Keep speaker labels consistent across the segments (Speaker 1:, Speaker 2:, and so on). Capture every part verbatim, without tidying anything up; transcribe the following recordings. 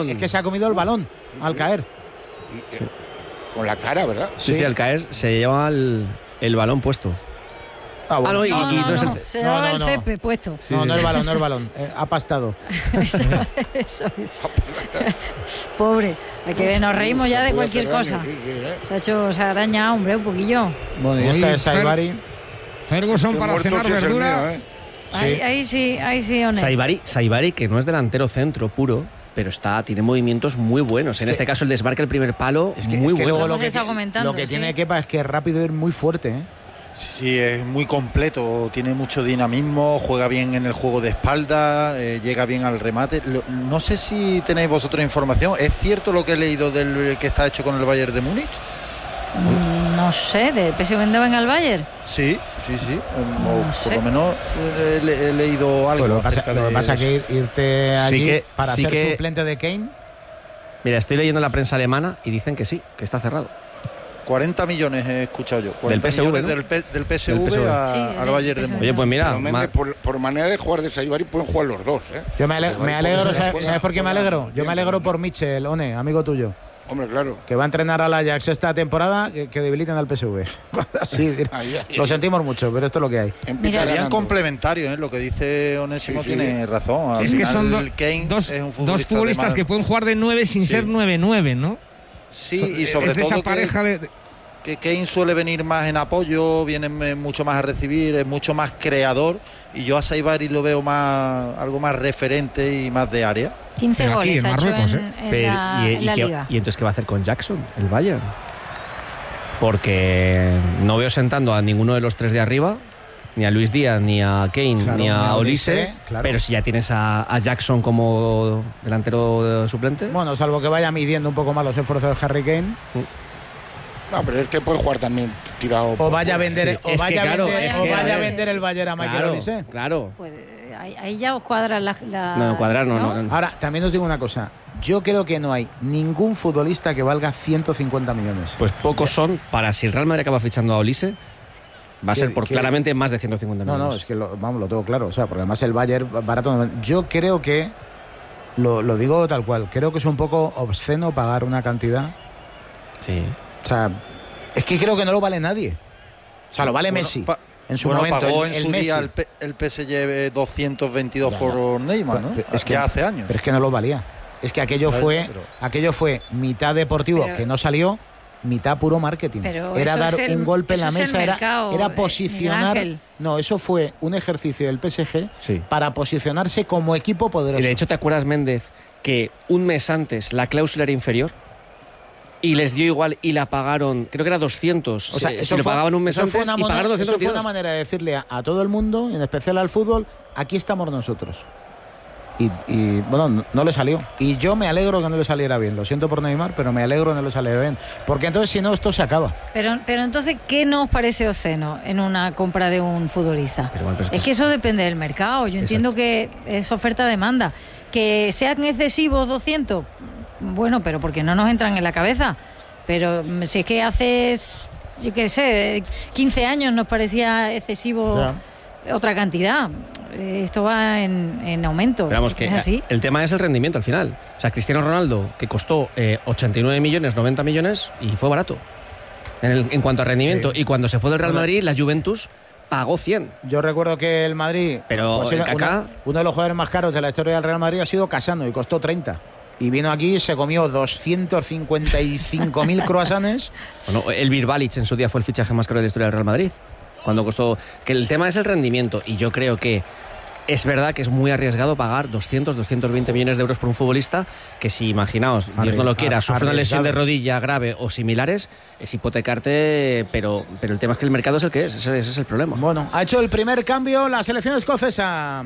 Speaker 1: balón.
Speaker 2: Es que se ha comido el balón sí, al sí. caer.
Speaker 3: Y, sí. Con la cara, ¿verdad?
Speaker 1: Sí, sí, sí, al caer se lleva el, el balón puesto.
Speaker 2: Ah, bueno.
Speaker 1: ah no, y,
Speaker 4: no,
Speaker 1: y
Speaker 4: no,
Speaker 1: no es el...
Speaker 4: no, se lleva
Speaker 2: no, no,
Speaker 4: el
Speaker 2: no.
Speaker 4: césped puesto.
Speaker 2: Sí, no, sí, no el balón, no el balón. Eh, ha pastado.
Speaker 4: Eso, eso, eso. Pobre. Hay que nos reímos ya de cualquier cosa.
Speaker 3: Daño, sí, sí, ¿eh?
Speaker 4: Se ha hecho, se ha arañado, hombre, un poquillo.
Speaker 2: Bueno, y esta es Saibari.
Speaker 5: Ferguson para cenar verdura.
Speaker 3: Mío, ¿eh?
Speaker 4: Sí. Ahí, ahí sí, ahí sí, One.
Speaker 1: Saibari, Saibari, que no es delantero centro puro, pero está, tiene movimientos muy buenos. En
Speaker 2: es
Speaker 1: este
Speaker 2: que,
Speaker 1: caso el desmarque, el primer palo,
Speaker 2: es que,
Speaker 1: muy
Speaker 2: es que
Speaker 1: bueno.
Speaker 2: Luego lo que,
Speaker 4: está comentando,
Speaker 2: lo que
Speaker 4: sí.
Speaker 2: tiene Kepa es que es rápido y muy fuerte, ¿eh?
Speaker 6: Sí, es muy completo, tiene mucho dinamismo, juega bien en el juego de espalda, eh, llega bien al remate. Lo, no sé si tenéis vosotros información, ¿es cierto lo que he leído del que está hecho con el Bayern de Múnich?
Speaker 4: Mm, no sé, ¿de P S V en el Bayern?
Speaker 6: Sí, sí, sí, o,
Speaker 4: no
Speaker 6: por
Speaker 4: sé.
Speaker 6: lo menos he, he, he leído algo.
Speaker 2: Pues lo que pasa,
Speaker 6: acerca
Speaker 2: lo que
Speaker 6: de
Speaker 2: pasa
Speaker 6: eso.
Speaker 2: que ir, irte allí
Speaker 1: sí que,
Speaker 2: para
Speaker 1: sí
Speaker 2: ser
Speaker 1: que,
Speaker 2: suplente de Kane.
Speaker 1: Mira, estoy leyendo la prensa alemana y dicen que sí, que está cerrado.
Speaker 6: cuarenta millones he escuchado yo.
Speaker 1: Del P S V, ¿no?
Speaker 6: del, P, del P S V,
Speaker 1: del P S V.
Speaker 6: A,
Speaker 4: Sí,
Speaker 6: al Bayern de Múnich.
Speaker 1: Oye, pues mira,
Speaker 3: Méndez, por, por manera de jugar de Saibari pueden jugar los dos, ¿eh?
Speaker 2: Yo me alegro, me alegro ¿sabes, ¿sabes por qué me alegro? Yo
Speaker 3: Bien,
Speaker 2: me alegro
Speaker 3: bien.
Speaker 2: por Michel, One, amigo tuyo,
Speaker 3: Hombre, claro.
Speaker 2: que va a entrenar al Ajax esta temporada, que, que debiliten al P S V. Así,
Speaker 3: Ahí, ahí.
Speaker 2: lo sentimos mucho, pero esto es lo que hay.
Speaker 3: Empieza
Speaker 6: Serían
Speaker 3: ganando.
Speaker 6: complementarios, ¿eh? Lo que dice Onésimo
Speaker 3: Sí, sí.
Speaker 6: tiene razón. Al
Speaker 5: Es que
Speaker 6: final,
Speaker 5: son do,
Speaker 6: Kane
Speaker 5: dos,
Speaker 6: es un
Speaker 5: dos
Speaker 6: futbolista
Speaker 5: futbolistas
Speaker 6: de más...
Speaker 5: que pueden jugar de nueve sin
Speaker 6: Sí.
Speaker 5: ser nueve nueve, ¿no?
Speaker 6: Sí, y sobre
Speaker 5: es de
Speaker 6: todo
Speaker 5: esa pareja
Speaker 6: que,
Speaker 5: de...
Speaker 6: que Kane suele venir más en apoyo, viene mucho más a recibir, es mucho más creador, y yo a Saibari lo veo más algo más referente y más de área.
Speaker 4: quince
Speaker 5: Pero aquí,
Speaker 4: goles
Speaker 5: en
Speaker 4: ha hecho
Speaker 5: Marruecos,
Speaker 4: en,
Speaker 5: ¿eh?
Speaker 4: en
Speaker 1: Pero,
Speaker 4: la,
Speaker 1: y,
Speaker 4: en
Speaker 1: y
Speaker 4: la
Speaker 1: qué-
Speaker 4: Liga.
Speaker 1: ¿Y entonces qué va a hacer con Jackson, el Bayern? Porque no veo sentando a ninguno de los tres de arriba, ni a Luis Díaz, ni a Kane,
Speaker 2: Claro,
Speaker 1: ni a Olise,
Speaker 2: Olise, claro.
Speaker 1: pero si ya tienes a, a Jackson como delantero suplente.
Speaker 2: Bueno, salvo que vaya midiendo un poco más los esfuerzos de Harry Kane,
Speaker 3: No, pero es que puede jugar también tirado.
Speaker 2: o vaya a vender,
Speaker 1: Sí,
Speaker 2: o
Speaker 1: es que
Speaker 2: vaya,
Speaker 1: claro,
Speaker 2: a vender,
Speaker 4: es
Speaker 2: o
Speaker 4: que-
Speaker 2: vaya a
Speaker 4: es-
Speaker 2: vender el Bayern a Michael
Speaker 1: claro,
Speaker 2: Olise.
Speaker 1: claro.
Speaker 4: Pues, ahí, ahí ya os cuadra la, la-
Speaker 1: No, cuadrar no, no, no.
Speaker 2: Ahora, también os digo una cosa. Yo creo que no hay ningún futbolista que valga ciento cincuenta millones.
Speaker 1: Pues pocos son para si el Real Madrid acaba fichando a Olise, va a ser por
Speaker 2: ¿Qué-
Speaker 1: claramente más de ciento cincuenta
Speaker 2: No,
Speaker 1: millones.
Speaker 2: no, es que lo, vamos, lo tengo claro. O sea, porque además el Bayern barato. no- Yo creo que, lo, lo digo tal cual, creo que es un poco obsceno pagar una cantidad.
Speaker 1: Sí.
Speaker 2: O sea, es que creo que no lo vale nadie. O sea, lo vale
Speaker 6: Bueno,
Speaker 2: Messi.
Speaker 6: pa-
Speaker 2: En su
Speaker 6: bueno,
Speaker 2: momento.
Speaker 6: pagó
Speaker 2: el,
Speaker 6: en
Speaker 2: el
Speaker 6: su
Speaker 2: Messi.
Speaker 6: día el, P- el P S G doscientos veintidós
Speaker 2: Ya,
Speaker 6: por Neymar, ¿no?
Speaker 2: Pero es que,
Speaker 6: ya hace años.
Speaker 2: Pero es que no lo valía. Es que aquello
Speaker 6: Claro,
Speaker 2: fue,
Speaker 6: pero-
Speaker 2: aquello fue mitad deportivo
Speaker 4: Pero-
Speaker 2: que no salió, mitad puro marketing.
Speaker 4: Pero
Speaker 2: era
Speaker 4: eso
Speaker 2: dar
Speaker 4: es el-
Speaker 2: un golpe en
Speaker 4: eso
Speaker 2: la
Speaker 4: es el
Speaker 2: mesa, era,
Speaker 4: mercado,
Speaker 2: era
Speaker 4: eh,
Speaker 2: posicionar.
Speaker 4: Miguel Ángel.
Speaker 2: No, eso fue un ejercicio del P S G
Speaker 1: Sí.
Speaker 2: para posicionarse como equipo poderoso.
Speaker 1: Y de hecho, ¿te acuerdas, Méndez, que un mes antes la cláusula era inferior? Y les dio igual y la pagaron, creo que era doscientos.
Speaker 2: O sea,
Speaker 1: si
Speaker 2: eso
Speaker 1: lo
Speaker 2: fue-
Speaker 1: pagaban un mes
Speaker 2: eso fue
Speaker 1: antes
Speaker 2: una
Speaker 1: y
Speaker 2: mona-
Speaker 1: pagaron
Speaker 2: Eso
Speaker 1: doscientos
Speaker 2: fue una
Speaker 1: veintidós.
Speaker 2: manera de decirle a, a todo el mundo, en especial al fútbol, aquí estamos nosotros. Y, y, bueno, no, no le salió. Y yo me alegro que no le saliera bien. Lo siento por Neymar, pero me alegro que no le saliera bien. Porque entonces, si no, esto se acaba.
Speaker 4: Pero, pero entonces, ¿qué nos parece obsceno en una compra de un futbolista?
Speaker 1: Pero bueno, pero es que
Speaker 4: es que eso depende del mercado. Yo entiendo que es oferta-demanda. Que sean excesivos doscientos, bueno, pero porque no nos entran en la cabeza. Pero mm, si es que hace, yo qué sé, quince años nos parecía excesivo otra cantidad. Eh, Esto va en, en aumento.
Speaker 1: Pero vamos, que
Speaker 4: ¿Es así?
Speaker 1: el tema es el rendimiento al final. O sea, Cristiano Ronaldo, que costó eh, ochenta y nueve millones, noventa millones, y fue barato. En, el- en cuanto a rendimiento.
Speaker 2: Sí.
Speaker 1: Y cuando se fue del Real
Speaker 2: Bueno.
Speaker 1: Madrid, la Juventus pagó cien.
Speaker 2: Yo recuerdo que el Madrid,
Speaker 1: Pero
Speaker 2: pues,
Speaker 1: el
Speaker 2: una-
Speaker 1: Kaká-
Speaker 2: uno de los jugadores más caros de la historia del Real Madrid ha sido Casano y costó treinta. Y vino aquí y se comió doscientos cincuenta y cinco mil croissants.
Speaker 1: Bueno, el Birbalic en su día fue el fichaje más caro de la historia del Real Madrid. Cuando costó. Que el tema es el rendimiento. Y yo creo que es verdad que es muy arriesgado pagar doscientos, doscientos veinte millones de euros por un futbolista que, si imaginaos, Dios no lo quiera,
Speaker 2: Arri-
Speaker 1: sufre una lesión de
Speaker 2: arriesgado.
Speaker 1: rodilla grave o similares, es hipotecarte, pero, pero el tema es que el mercado es el que es, ese, ese es el problema.
Speaker 2: Bueno, ha hecho el primer cambio la selección escocesa.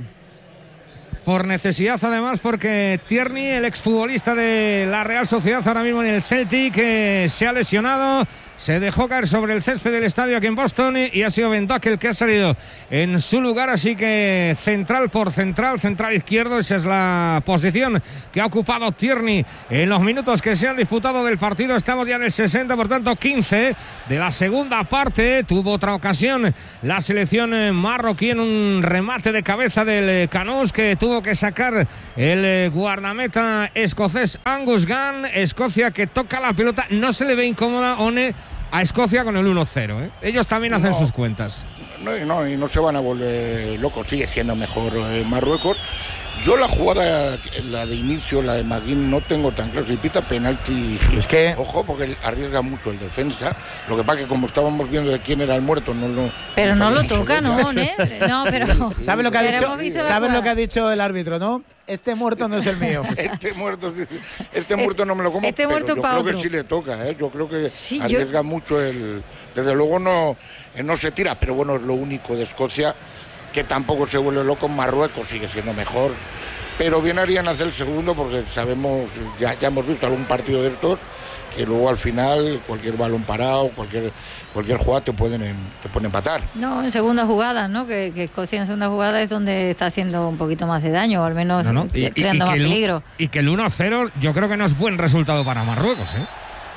Speaker 5: Por necesidad, además, porque Tierney, el exfutbolista de la Real Sociedad, ahora mismo en el Celtic, eh, se ha lesionado. se dejó caer sobre el césped del estadio aquí en Boston y ha sido Bendoque el que ha salido en su lugar, así que central por central, central izquierdo, esa es la posición que ha ocupado Tierney en los minutos que se han disputado del partido. Estamos ya en el sesenta, por tanto quince de la segunda parte. Tuvo otra ocasión la selección marroquí en un remate de cabeza del Canós que tuvo que sacar el guardameta escocés Angus Gunn. Escocia que toca la pelota, no se le ve incómoda, One, a Escocia con el uno cero, ¿eh? Ellos también hacen
Speaker 3: no,
Speaker 5: sus cuentas.
Speaker 3: No, no, y no se van a volver locos, sigue siendo mejor eh, Marruecos. Yo la jugada, la de inicio, la de Maguín, no tengo tan claro. Si pita penalti,
Speaker 2: es que
Speaker 3: ojo, porque arriesga mucho el defensa. Lo que pasa que como estábamos viendo de quién era el muerto, no lo.
Speaker 4: Pero no,
Speaker 3: no
Speaker 4: lo toca, ¿no? ¿eh? No, pero.
Speaker 2: ¿Sabes lo que ha
Speaker 4: pero
Speaker 2: dicho? ¿Sabes lo que ha dicho el árbitro, no? Este muerto no es el mío.
Speaker 3: Este muerto, este muerto no me lo como.
Speaker 4: Este muerto
Speaker 3: pero yo
Speaker 4: pa'
Speaker 3: creo
Speaker 4: otro.
Speaker 3: que sí le toca, ¿eh? Yo creo que
Speaker 4: Sí,
Speaker 3: arriesga
Speaker 4: yo...
Speaker 3: mucho el. Desde luego no, no se tira, pero bueno, es lo único de Escocia que tampoco se vuelve loco. Marruecos sigue siendo mejor. Pero bien harían hacer el segundo porque sabemos, ya, ya hemos visto algún partido de estos, que luego al final cualquier balón parado, cualquier cualquier jugada te pueden te pueden empatar.
Speaker 4: No, en segunda jugada, ¿no? Que, que Escocia en segunda jugada es donde está haciendo un poquito más de daño, o al menos
Speaker 5: No, no. Y,
Speaker 4: creando
Speaker 5: y, y
Speaker 4: más
Speaker 5: el,
Speaker 4: peligro.
Speaker 5: Y que el uno cero yo creo que no es buen resultado para Marruecos, ¿eh?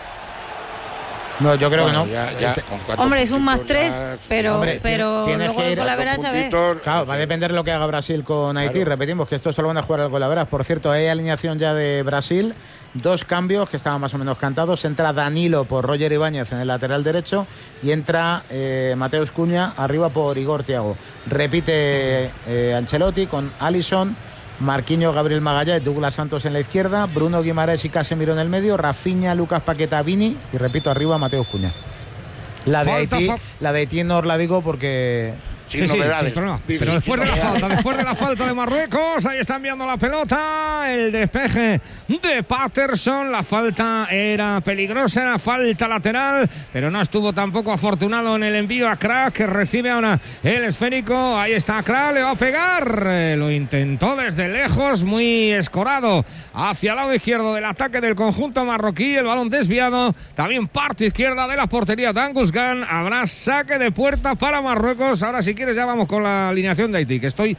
Speaker 2: No, yo creo
Speaker 3: Bueno,
Speaker 2: que no.
Speaker 3: ya, ya,
Speaker 2: Este-
Speaker 3: con cuatro
Speaker 4: Hombre, es un más
Speaker 3: puntitos
Speaker 4: tres,
Speaker 3: ya,
Speaker 4: pero,
Speaker 2: Hombre,
Speaker 4: pero
Speaker 2: tienes
Speaker 4: luego
Speaker 2: que ir
Speaker 4: con la
Speaker 3: cuatro
Speaker 4: veraza, a ver.
Speaker 3: puntitos,
Speaker 2: Claro, va a depender de lo que haga Brasil con Haití.
Speaker 3: Claro.
Speaker 2: Repetimos que esto solo van a jugar al Golaveras. Por cierto, hay alineación ya de Brasil. Dos cambios que estaban más o menos cantados. Entra Danilo por Roger Ibáñez en el lateral derecho y entra eh, Mateus Cunha arriba por Igor Thiago. Repite eh, Ancelotti con Alisson, Marquinhos, Gabriel Magallanes, Douglas Santos en la izquierda, Bruno Guimaraes y Casemiro en el medio, Rafinha, Lucas Paqueta, Vini y repito arriba Mateus Cunha. La de
Speaker 5: Falta,
Speaker 2: Haití,
Speaker 5: fa-
Speaker 2: la de Haití no os la digo porque
Speaker 3: sin novedades.
Speaker 5: sin problema.
Speaker 3: Sí,
Speaker 5: Pero
Speaker 3: sin
Speaker 5: después de la
Speaker 3: novedades.
Speaker 5: falta, después de la falta de Marruecos, ahí está enviando la pelota, el despeje de Patterson, la falta era peligrosa, era falta lateral, pero no estuvo tampoco afortunado en el envío a Crack, que recibe ahora el esférico, ahí está Crack, le va a pegar, eh, lo intentó desde lejos, muy escorado hacia el lado izquierdo del ataque del conjunto marroquí, el balón desviado, también parte izquierda de la portería de Angus Gunn, habrá saque de puerta para Marruecos. Ahora si quieres ya vamos con la alineación de Haití, que estoy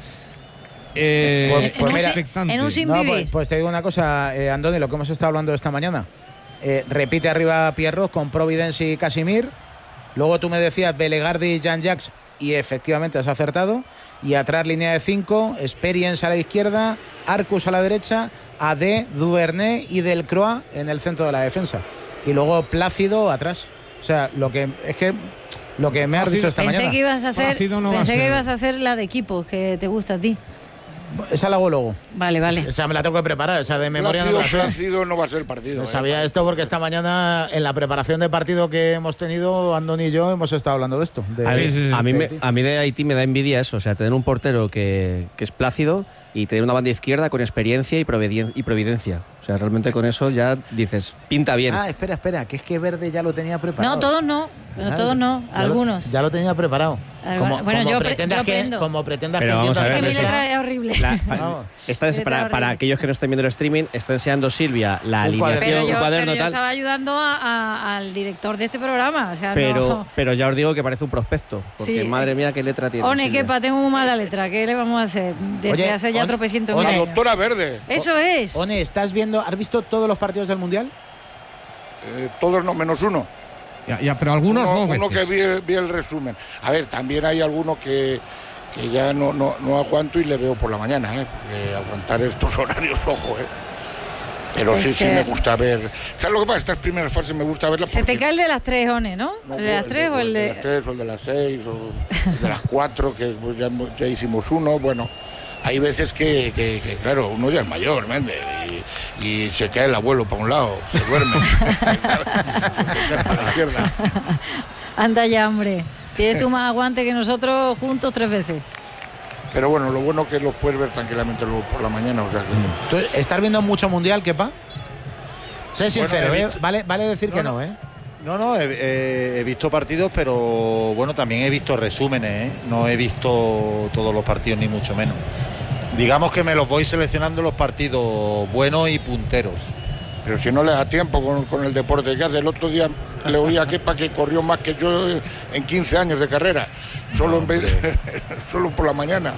Speaker 5: eh,
Speaker 2: Pues- pues mira,
Speaker 5: expectante.
Speaker 4: en un sin
Speaker 2: No,
Speaker 4: vivir.
Speaker 2: pues, pues te digo una cosa, eh, Andoni, lo que hemos estado hablando esta mañana. Eh, repite arriba Pierrot con Providence y Casimir. Luego tú me decías Belegardi y Jean-Jacques y efectivamente has acertado. Y atrás línea de cinco, Experience a la izquierda, Arcus a la derecha, Adé, Duvernay y Delcroix en el centro de la defensa. Y luego Plácido atrás. O sea, lo que es que lo que me has dicho esta
Speaker 4: Pensé
Speaker 2: mañana.
Speaker 4: que ibas a hacer,
Speaker 5: Plácido no va a
Speaker 4: pensé que
Speaker 5: ser.
Speaker 4: ibas a hacer la de equipos que te gusta a ti.
Speaker 2: Esa la hago luego.
Speaker 4: Vale, vale.
Speaker 2: Esa me la tengo que preparar, esa de memoria no
Speaker 3: Plácido,
Speaker 2: me la sé.
Speaker 3: Plácido no va a ser partido. ¿eh?
Speaker 2: Sabía esto porque esta mañana en la preparación de partido que hemos tenido, Andoni y yo hemos estado hablando de esto. De,
Speaker 1: A,
Speaker 5: Sí,
Speaker 1: mí,
Speaker 5: sí, sí.
Speaker 1: a mí
Speaker 2: de
Speaker 1: me,
Speaker 2: Haití.
Speaker 1: a mí de Haití me da envidia eso, o sea, tener un portero que, que es plácido y tener una banda izquierda con experiencia y, providien- y providencia. O sea, realmente con eso ya dices, pinta bien.
Speaker 2: Ah, espera, espera, que es que Verde ya lo tenía preparado.
Speaker 4: No, todos no, pero
Speaker 2: Ah,
Speaker 4: todos no,
Speaker 2: ya lo-
Speaker 4: algunos.
Speaker 2: ya lo tenía preparado.
Speaker 4: Algunos- bueno, yo pre-
Speaker 2: pretendas
Speaker 4: yo
Speaker 2: que,
Speaker 4: aprendo.
Speaker 2: como pretendas
Speaker 1: Pero
Speaker 2: que
Speaker 1: vamos a
Speaker 2: entiendas
Speaker 1: ver,
Speaker 4: Es que mi
Speaker 2: eso-
Speaker 4: letra es horrible.
Speaker 1: La- pa-
Speaker 2: Vamos.
Speaker 1: está ense-
Speaker 4: Está
Speaker 1: para,
Speaker 4: horrible.
Speaker 1: para aquellos que no estén viendo el streaming, está enseñando Silvia la
Speaker 2: Un
Speaker 1: alineación,
Speaker 4: Pero
Speaker 1: un
Speaker 4: yo,
Speaker 1: cuaderno
Speaker 4: pero yo
Speaker 1: tal.
Speaker 4: estaba ayudando a- a- al director de este programa. O sea,
Speaker 1: Pero,
Speaker 4: no.
Speaker 1: pero ya os digo que parece un prospecto. Porque
Speaker 4: Sí.
Speaker 1: madre mía, qué letra tiene.
Speaker 4: One,
Speaker 1: Silvia.
Speaker 4: quepa, tengo muy mala letra. ¿Qué le vamos a hacer? Desease ya
Speaker 2: One-
Speaker 4: tropecientos
Speaker 2: One-
Speaker 3: La
Speaker 4: mil años.
Speaker 3: doctora Verde.
Speaker 4: Eso es.
Speaker 2: One, ¿estás viendo, has visto todos los partidos del Mundial?
Speaker 3: Eh, todos no, menos uno.
Speaker 5: Ya, ya, pero algunos
Speaker 3: uno,
Speaker 5: dos
Speaker 3: uno que
Speaker 5: veces.
Speaker 3: vi, vi el resumen. A ver, también hay alguno que, que ya no, no, no aguanto y le veo por la mañana. ¿eh? Eh, aguantar estos horarios, ojo. ¿eh? Pero
Speaker 4: Es
Speaker 3: sí, sí
Speaker 4: que-
Speaker 3: me gusta ver. ¿Sabes lo que pasa? Estas primeras fases me gusta verlas.
Speaker 4: Se te
Speaker 3: porque-
Speaker 4: cae el de las tres, One, ¿no?
Speaker 3: No,
Speaker 4: ¿El de las tres o el de...?
Speaker 3: las tres o el de las seis o el de las cuatro, que pues, ya, hemos- ya hicimos uno. Bueno, hay veces que, que, que, claro, uno ya es mayor, ¿entiendes? Y, y se cae el abuelo para un lado, se duerme. Se cae para la izquierda.
Speaker 4: Anda ya, hombre. Tienes tú más aguante que nosotros juntos tres veces.
Speaker 3: Pero bueno, lo bueno que los puedes ver tranquilamente luego por la mañana. O sea que,
Speaker 2: ¿Tú estás viendo mucho Mundial, Kepa? Sé sincero,
Speaker 6: he
Speaker 2: ¿eh?
Speaker 6: visto-
Speaker 2: Vale, vale decir
Speaker 6: No,
Speaker 2: que
Speaker 6: no.
Speaker 2: no, ¿eh?
Speaker 6: No, no, he, he- he visto partidos, pero bueno, también he visto resúmenes, ¿eh? No he visto todos los partidos, ni mucho menos. Digamos que me los voy seleccionando los partidos buenos y punteros.
Speaker 3: pero si no le da tiempo con, con el deporte que hace. El otro día le oí a Kepa que corrió más que yo en quince años de carrera, solo, en vez de, solo por la mañana.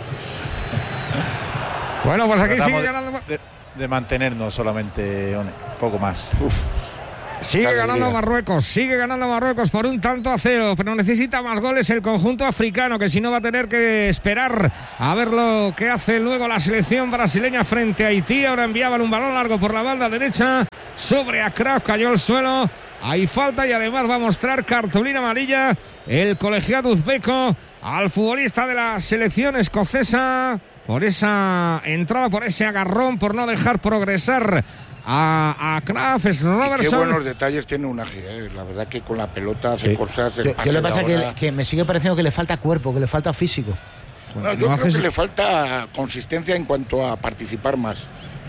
Speaker 5: Bueno, pues aquí
Speaker 6: Tratamos
Speaker 5: sigue ganando.
Speaker 6: De, de mantenernos solamente, un poco más.
Speaker 3: Uf.
Speaker 5: Sigue
Speaker 3: Qué
Speaker 5: ganando
Speaker 3: alegría.
Speaker 5: Marruecos, sigue ganando Marruecos por un tanto a cero, pero necesita más goles el conjunto africano, que si no va a tener que esperar a ver lo que hace luego la selección brasileña frente a Haití. Ahora enviaban un balón largo por la banda derecha sobre Acraf, cayó al suelo. Hay falta y además va a mostrar cartulina amarilla el colegiado uzbeco al futbolista de la selección escocesa por esa entrada, por ese agarrón, por no dejar progresar a, a Kraft, es Robertson.
Speaker 3: Y qué buenos detalles tiene Unai, eh. La verdad que con la pelota hace
Speaker 1: Sí.
Speaker 3: cosas. el
Speaker 2: Yo,
Speaker 3: pase
Speaker 2: yo le
Speaker 3: de
Speaker 2: pasa que,
Speaker 3: ahora.
Speaker 2: que me sigue pareciendo que le falta cuerpo, que le falta físico.
Speaker 3: No, yo
Speaker 5: No
Speaker 3: creo
Speaker 5: haces-
Speaker 3: que le falta consistencia en cuanto a participar más.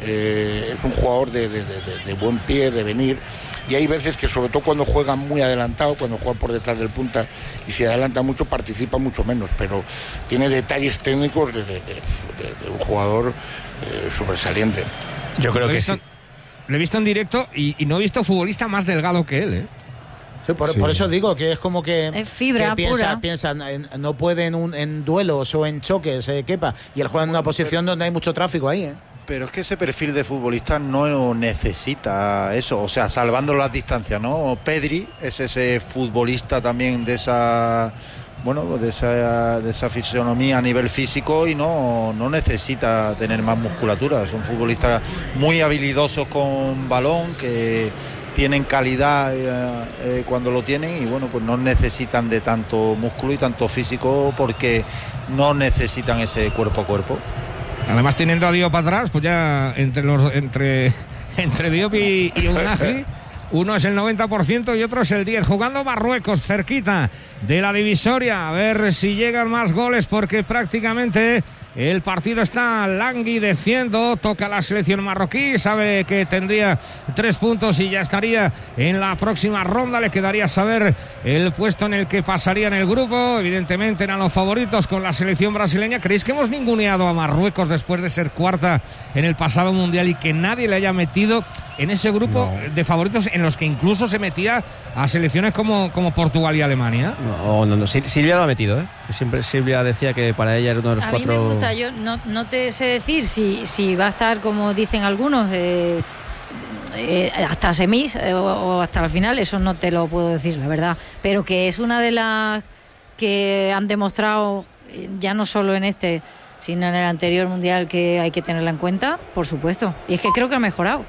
Speaker 3: Eh, es un jugador de, de- de- de- de buen pie, de venir, y hay veces que sobre todo cuando juega muy adelantado, cuando juega por detrás del punta y se adelanta mucho, participa mucho menos, pero tiene detalles técnicos de, de- de- de- de un jugador eh, sobresaliente.
Speaker 1: Yo creo
Speaker 5: Lo he
Speaker 1: que
Speaker 5: visto-
Speaker 1: sí.
Speaker 5: Lo he visto en directo y, y no he visto futbolista más delgado que él, ¿eh?
Speaker 2: Sí, por,
Speaker 1: Sí.
Speaker 2: por eso digo que es como que,
Speaker 4: Es fibra
Speaker 2: que piensa,
Speaker 4: pura.
Speaker 2: piensan, en- no puede en, un- en duelos o en choques, eh, Kepa, y él juega en una posición donde hay mucho tráfico ahí, ¿eh?
Speaker 6: Pero es que ese perfil de futbolista no necesita eso, o sea, salvando las distancias, ¿no? Pedri es ese futbolista también de esa, bueno, de esa, de esa fisonomía a nivel físico y no, no necesita tener más musculatura. Son futbolistas muy habilidosos con balón, que tienen calidad eh, eh, cuando lo tienen y bueno, pues no necesitan de tanto músculo y tanto físico porque no necesitan ese cuerpo a cuerpo.
Speaker 5: Además, teniendo a Diop atrás, pues ya entre los entre, entre Diop y, y Unai, uno es el noventa por ciento y otro es el diez por ciento. Jugando Marruecos cerquita de la divisoria. A ver si llegan más goles, porque prácticamente el partido está languideciendo. Toca la selección marroquí. Sabe que tendría tres puntos y ya estaría en la próxima ronda. Le quedaría saber el puesto en el que pasaría en el grupo. Evidentemente eran los favoritos con la selección brasileña. ¿Creéis que hemos ninguneado a Marruecos después de ser cuarta en el pasado mundial y que nadie le haya metido en ese grupo
Speaker 1: No.
Speaker 5: de favoritos en los que incluso se metía a selecciones como, como Portugal y Alemania?
Speaker 1: No, no, no. Sil- Silvia lo ha metido, ¿eh? Que siempre Silvia decía que para ella era uno de los
Speaker 4: A
Speaker 1: cuatro.
Speaker 4: mí me gusta, yo no, no te sé decir si, si va a estar como dicen algunos, eh, eh, hasta semis eh, o, o hasta el final, eso no te lo puedo decir, la verdad. Pero que es una de las que han demostrado, eh, ya no solo en este, sino en el anterior mundial, que hay que tenerla en cuenta, por supuesto. Y es que creo que ha mejorado.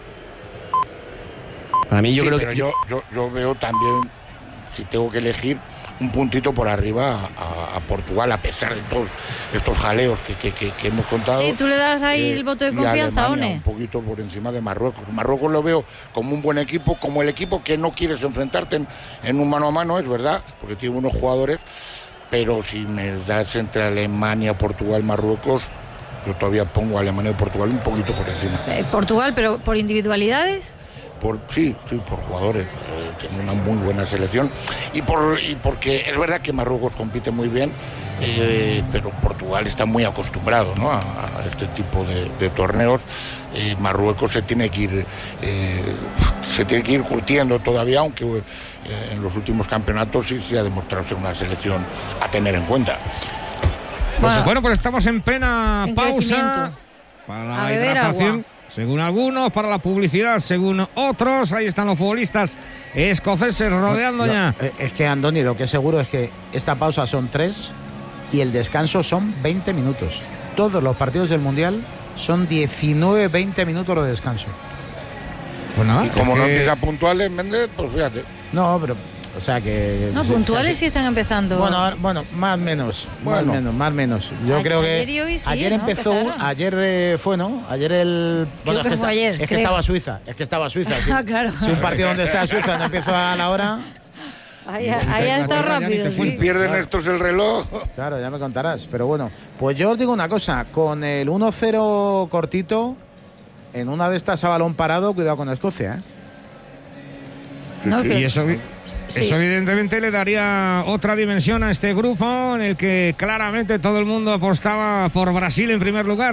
Speaker 1: Para mí, yo
Speaker 3: Sí,
Speaker 1: creo
Speaker 3: pero
Speaker 1: que.
Speaker 3: yo, yo, yo veo también, si tengo que elegir, un puntito por arriba a, a Portugal, a pesar de todos estos jaleos que, que, que, que hemos contado.
Speaker 4: Sí, tú le das ahí
Speaker 3: Eh,
Speaker 4: el voto de
Speaker 3: y
Speaker 4: confianza,
Speaker 3: Alemania
Speaker 4: One.
Speaker 3: un poquito por encima de Marruecos. Marruecos lo veo como un buen equipo, como el equipo que no quieres enfrentarte en, en un mano a mano, es verdad, porque tiene unos jugadores, pero si me das entre Alemania, Portugal, Marruecos, yo todavía pongo a Alemania y Portugal un poquito por encima.
Speaker 4: Eh, Portugal, pero por individualidades.
Speaker 3: Por, sí, sí, por jugadores, eh, tiene una muy buena selección y por y porque es verdad que Marruecos compite muy bien, eh, pero Portugal está muy acostumbrado, ¿no? a, a este tipo de, de torneos. Eh, Marruecos se tiene que ir eh, se tiene que ir curtiendo todavía, aunque eh, en los últimos campeonatos sí se ha demostrado ser una selección a tener en cuenta.
Speaker 5: Bueno, bueno, pues estamos en plena
Speaker 4: En
Speaker 5: pausa
Speaker 4: crecimiento.
Speaker 5: para
Speaker 4: A
Speaker 5: la
Speaker 4: beber
Speaker 5: hidratación.
Speaker 4: agua.
Speaker 5: Según algunos, para la publicidad, según otros. Ahí están los futbolistas escoceses rodeando
Speaker 2: Lo-
Speaker 5: ya.
Speaker 2: eh, Es que, Andoni, lo que es seguro es que esta pausa son tres y el descanso son veinte minutos. Todos los partidos del Mundial son diecinueve veinte minutos de descanso.
Speaker 5: Pues nada,
Speaker 3: Y como
Speaker 5: es
Speaker 3: no
Speaker 5: que-
Speaker 3: empieza puntuales, Méndez, pues fíjate.
Speaker 2: No, pero, o sea que...
Speaker 4: No,
Speaker 2: se-
Speaker 4: puntuales
Speaker 2: se-
Speaker 4: sí están empezando.
Speaker 2: Bueno, ahora- bueno, más menos,
Speaker 3: Bueno.
Speaker 2: más menos, más menos. Yo
Speaker 4: A-
Speaker 2: creo que
Speaker 4: ayer y hoy sí,
Speaker 2: ayer
Speaker 4: ¿no?
Speaker 2: empezó,
Speaker 4: Empezaron.
Speaker 2: ayer eh, fue, ¿no? Ayer el
Speaker 4: Creo que
Speaker 2: es
Speaker 4: fue
Speaker 2: esta-
Speaker 4: ayer,
Speaker 2: es que
Speaker 4: creo.
Speaker 2: estaba Suiza, es que estaba Suiza. sí.
Speaker 4: Ah, claro.
Speaker 2: Si un partido donde está Suiza no empieza a la hora,
Speaker 4: Ahí, ahí ha estado
Speaker 5: Ya ni
Speaker 4: rápido,
Speaker 5: te
Speaker 4: sí.
Speaker 5: cuento.
Speaker 3: Pierden estos el reloj.
Speaker 2: claro, ya me contarás. Pero bueno, pues yo os digo una cosa, con el uno cero cortito, en una de estas a balón parado, cuidado con Escocia, ¿eh?
Speaker 4: No, que-
Speaker 5: Y eso,
Speaker 4: Sí.
Speaker 5: eso evidentemente le daría otra dimensión a este grupo en el que claramente todo el mundo apostaba por Brasil en primer lugar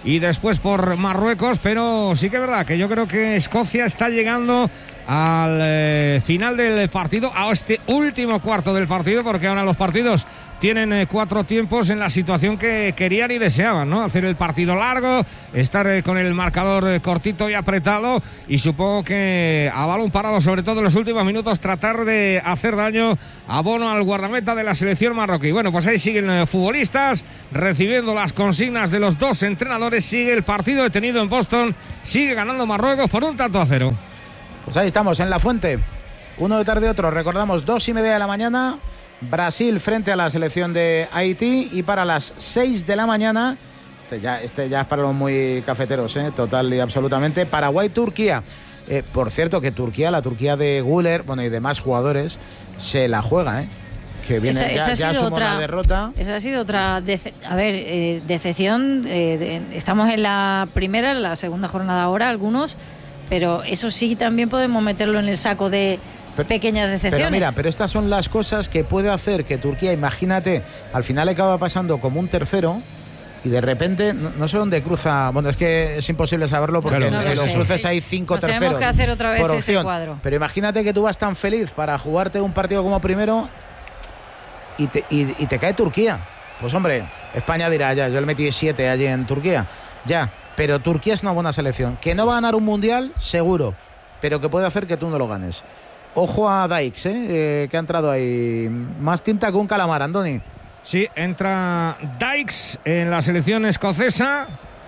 Speaker 5: y después por Marruecos, pero sí que es verdad que yo creo que Escocia está llegando al eh, final del partido, a este último cuarto del partido, porque ahora los partidos tienen eh, cuatro tiempos en la situación que querían y deseaban, ¿no? Hacer el partido largo, estar eh, con el marcador eh, cortito y apretado, y supongo que a balón parado, sobre todo en los últimos minutos, tratar de hacer daño a Bono, al guardameta de la selección marroquí. Bueno, pues ahí siguen eh, futbolistas recibiendo las consignas de los dos entrenadores. Sigue el partido detenido en Boston, sigue ganando Marruecos por un tanto a cero.
Speaker 2: Pues ahí estamos, en La Fuente. Uno detrás de otro. Recordamos, dos y media de la mañana, Brasil frente a la selección de Haití. Y para las seis de la mañana, este ya, este ya es para los muy cafeteros, ¿eh? Total y absolutamente, Paraguay-Turquía. Eh, por cierto, que Turquía, la Turquía de Güler, bueno, y demás jugadores, se la juega, ¿eh? Que viene
Speaker 4: esa,
Speaker 2: ya,
Speaker 4: esa
Speaker 2: ya
Speaker 4: ha sido
Speaker 2: sumó
Speaker 4: otra
Speaker 2: una derrota.
Speaker 4: Esa ha sido otra dece- a ver eh, decepción. Eh, de, estamos en la primera, en la segunda jornada ahora algunos, pero eso sí también podemos meterlo en el saco de
Speaker 2: Pero,
Speaker 4: pequeñas decepciones.
Speaker 2: Pero mira, pero estas son las cosas que puede hacer que Turquía, imagínate, al final acaba pasando como un tercero y de repente, no, no sé dónde cruza, bueno, es que es imposible saberlo porque
Speaker 5: Claro,
Speaker 2: en
Speaker 5: no lo
Speaker 2: los
Speaker 5: sé.
Speaker 2: cruces hay cinco
Speaker 4: Nos
Speaker 2: terceros.
Speaker 4: tenemos que hacer otra vez
Speaker 2: por
Speaker 4: ese
Speaker 2: opción.
Speaker 4: cuadro.
Speaker 2: Pero imagínate que tú vas tan feliz para jugarte un partido como primero y te, y, y te cae Turquía. Pues hombre, España dirá, ya, yo le metí siete allí en Turquía, ya, pero Turquía es una buena selección. Que no va a ganar un mundial, seguro, pero que puede hacer que tú no lo ganes. Ojo a Dykes, ¿eh? Eh, que ha entrado ahí. Más tinta que un calamar, Andoni.
Speaker 5: Sí, entra Dykes en la selección escocesa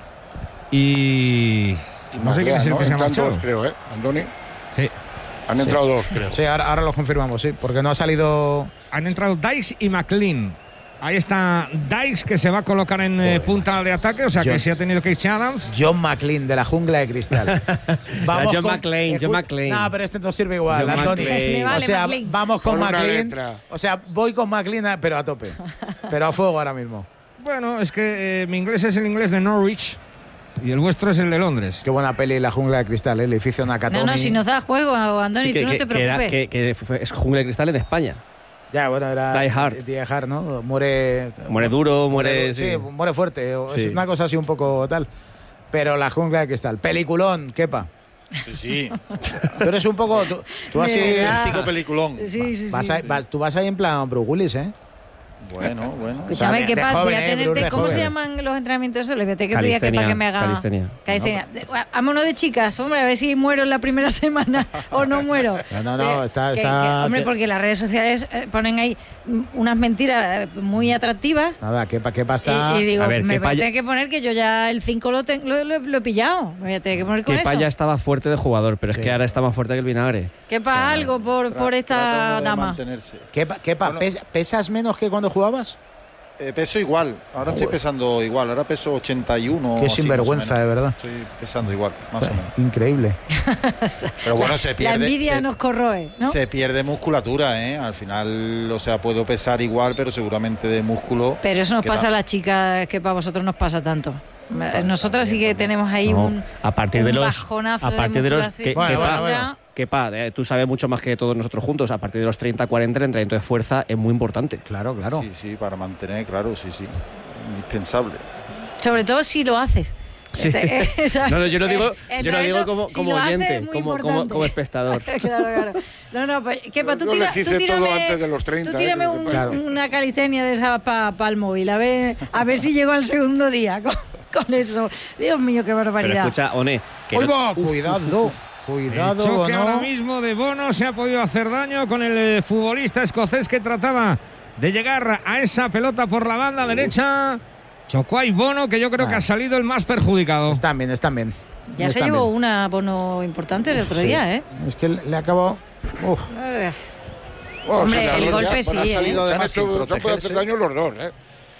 Speaker 5: y...
Speaker 3: Y
Speaker 5: no sé quién es el
Speaker 3: ¿no?
Speaker 5: que se ha
Speaker 3: Entran
Speaker 5: marchado.
Speaker 3: dos, creo, ¿eh, Andoni?
Speaker 5: Sí.
Speaker 3: Han entrado dos, creo.
Speaker 2: Sí, ahora, ahora lo confirmamos, sí, porque no ha salido.
Speaker 5: Han entrado Dykes y McLean. Ahí está Dykes, que se va a colocar en eh,
Speaker 2: Joder,
Speaker 5: punta
Speaker 2: macho.
Speaker 5: de ataque, o sea
Speaker 2: John-
Speaker 5: que se ha tenido que irse Adams.
Speaker 2: John McLean, de la jungla de cristal.
Speaker 1: John McClane, John McClane.
Speaker 2: No, pero este no sirve igual,
Speaker 1: John
Speaker 2: Andoni.
Speaker 1: McClane.
Speaker 4: Le
Speaker 2: O
Speaker 4: vale
Speaker 2: sea,
Speaker 4: McLean.
Speaker 2: vamos con
Speaker 3: Con una
Speaker 2: McLean.
Speaker 3: letra.
Speaker 2: O sea, voy con McLean, a- pero a tope. Pero a fuego ahora mismo.
Speaker 5: Bueno, es que eh, mi inglés es el inglés de Norwich y el vuestro es el de Londres.
Speaker 2: Qué buena peli, La jungla de cristal, ¿eh? El edificio Nakatomi.
Speaker 4: No, no, si nos da juego, Andoni,
Speaker 1: Sí, que,
Speaker 4: tú no
Speaker 1: que-
Speaker 4: te
Speaker 1: que era-
Speaker 4: preocupes.
Speaker 1: que- que fue- es Jungla de Cristal en España.
Speaker 2: Ya, bueno, era.
Speaker 1: Die Hard.
Speaker 2: Die Hard, ¿no? Muere.
Speaker 1: Muere duro, muere...
Speaker 2: Sí,
Speaker 1: sí.
Speaker 2: muere fuerte. o
Speaker 1: Sí.
Speaker 2: Es una cosa así un poco tal. Pero La jungla de cristal. Peliculón, Kepa.
Speaker 6: Sí, sí.
Speaker 2: Tú eres un poco. Tú, tú así.
Speaker 4: De verdad.
Speaker 6: Auténtico peliculón.
Speaker 4: Sí, sí,
Speaker 2: Vas
Speaker 4: sí.
Speaker 2: a- vas- tú vas ahí en plan Bruce Willis, ¿eh?
Speaker 6: Bueno, bueno.
Speaker 4: Escúchame,
Speaker 2: O sea,
Speaker 4: que
Speaker 2: de- de
Speaker 4: pa- voy
Speaker 2: joven,
Speaker 4: a
Speaker 2: eh,
Speaker 4: tenerte-
Speaker 2: Bruce de
Speaker 4: ¿cómo se
Speaker 2: joven.
Speaker 4: llaman los entrenamientos esos? Le voy a tener que pedir a que
Speaker 1: Calistenia,
Speaker 4: para que me haga
Speaker 1: calistenia.
Speaker 4: calistenia. De- Vámonos de chicas, hombre, a ver si muero en la primera semana o no muero.
Speaker 2: No, no, no,
Speaker 4: Eh,
Speaker 2: está-
Speaker 4: que-
Speaker 2: está-
Speaker 4: que- hombre,
Speaker 2: que-
Speaker 4: porque las redes sociales eh, ponen ahí mm, unas mentiras eh, muy atractivas.
Speaker 2: Nada, Kepa, Kepa está.
Speaker 4: Y, y digo,
Speaker 1: A ver,
Speaker 4: me
Speaker 1: que
Speaker 4: voy a
Speaker 1: Paya-
Speaker 4: tener que poner que yo ya el cinco lo, ten- lo, lo- lo he pillado. Me voy a tener que poner con
Speaker 1: Que
Speaker 4: eso.
Speaker 1: Paya estaba fuerte de jugador, pero es
Speaker 2: Sí.
Speaker 1: que ahora está más fuerte que el vinagre.
Speaker 4: Que para algo por, por
Speaker 6: Tra-
Speaker 4: esta
Speaker 6: trata uno de
Speaker 4: dama.
Speaker 6: mantenerse.
Speaker 2: Kepa, Kepa,
Speaker 6: Bueno.
Speaker 2: ¿pes- ¿pesas menos que cuando jugabas?
Speaker 6: Eh, peso igual, ahora estoy
Speaker 2: Joder.
Speaker 6: pesando igual, ahora peso ochenta y uno.
Speaker 2: Qué
Speaker 6: así,
Speaker 2: sinvergüenza,
Speaker 6: más o
Speaker 2: de
Speaker 6: menos.
Speaker 2: verdad.
Speaker 6: Estoy pesando igual, más o menos.
Speaker 2: Increíble.
Speaker 6: Pero bueno, se
Speaker 4: La
Speaker 6: pierde.
Speaker 4: envidia
Speaker 6: se,
Speaker 4: nos corroe, ¿no?
Speaker 6: se pierde musculatura, ¿eh? Al final, o sea, puedo pesar igual, pero seguramente de músculo.
Speaker 4: Pero eso nos
Speaker 6: que
Speaker 4: pasa
Speaker 6: ta-
Speaker 4: a las chicas, que para vosotros nos pasa tanto. Nosotras sí que tenemos ahí
Speaker 1: No,
Speaker 4: un,
Speaker 1: a partir de
Speaker 4: un
Speaker 1: los
Speaker 4: bajonazo
Speaker 1: a partir de, los
Speaker 4: musculación-
Speaker 1: que,
Speaker 2: Bueno,
Speaker 1: que
Speaker 2: bueno,
Speaker 1: pa-
Speaker 2: bueno.
Speaker 1: que pa, eh, tú sabes mucho más que todos nosotros juntos. A partir de los treinta, cuarenta, el entrenamiento de fuerza es muy importante.
Speaker 2: Claro, claro.
Speaker 6: Sí, sí, para mantener, claro, sí, sí. Indispensable.
Speaker 4: Sobre todo si lo haces.
Speaker 1: Sí.
Speaker 4: Este, eh, o sea,
Speaker 1: No, no, yo no digo,
Speaker 4: eh,
Speaker 1: yo no digo
Speaker 4: entrenamiento,
Speaker 1: como,
Speaker 4: si
Speaker 1: como
Speaker 4: lo haces,
Speaker 1: oyente,
Speaker 4: muy
Speaker 1: como, como,
Speaker 4: importante.
Speaker 1: como espectador.
Speaker 4: claro, claro. No, no, pues, ¿qué pa? Tú,
Speaker 3: Yo
Speaker 4: tira,
Speaker 3: les
Speaker 4: tú
Speaker 3: hice todo
Speaker 4: tírame,
Speaker 3: antes de los treinta,
Speaker 4: tú
Speaker 3: eh,
Speaker 4: tírame
Speaker 3: que lo
Speaker 4: un-
Speaker 3: sepas.
Speaker 2: Claro.
Speaker 4: una calistenia de esa para el móvil, a ver, a ver si llego al segundo día con, con eso. Dios mío, qué
Speaker 1: Pero
Speaker 4: barbaridad.
Speaker 1: escucha, One, que
Speaker 2: ¡Uy,
Speaker 1: no-
Speaker 2: va! Cuidado.
Speaker 5: El
Speaker 2: Cuidado,
Speaker 5: choque
Speaker 2: ¿no?
Speaker 5: ahora mismo de Bono se ha podido hacer daño con el eh, futbolista escocés que trataba de llegar a esa pelota por la banda derecha. Chocó ahí Bono, que yo creo
Speaker 2: Ah.
Speaker 5: que ha salido el más perjudicado.
Speaker 2: Están bien, están bien.
Speaker 4: ya se
Speaker 2: Están
Speaker 4: llevó
Speaker 2: bien.
Speaker 4: una bono importante el otro
Speaker 2: Sí.
Speaker 4: día, ¿eh?
Speaker 2: Es que le le ha acabado. Uf.
Speaker 4: Eh,
Speaker 3: Bueno,
Speaker 4: Hombre,
Speaker 3: se
Speaker 4: el
Speaker 3: han-
Speaker 4: golpe
Speaker 3: ya,
Speaker 4: sí,
Speaker 6: ha
Speaker 4: ¿eh?
Speaker 6: salido
Speaker 3: Se han
Speaker 6: además sin
Speaker 3: hecho- se han podido hacer
Speaker 6: protegerse.
Speaker 3: daño los dos, ¿eh?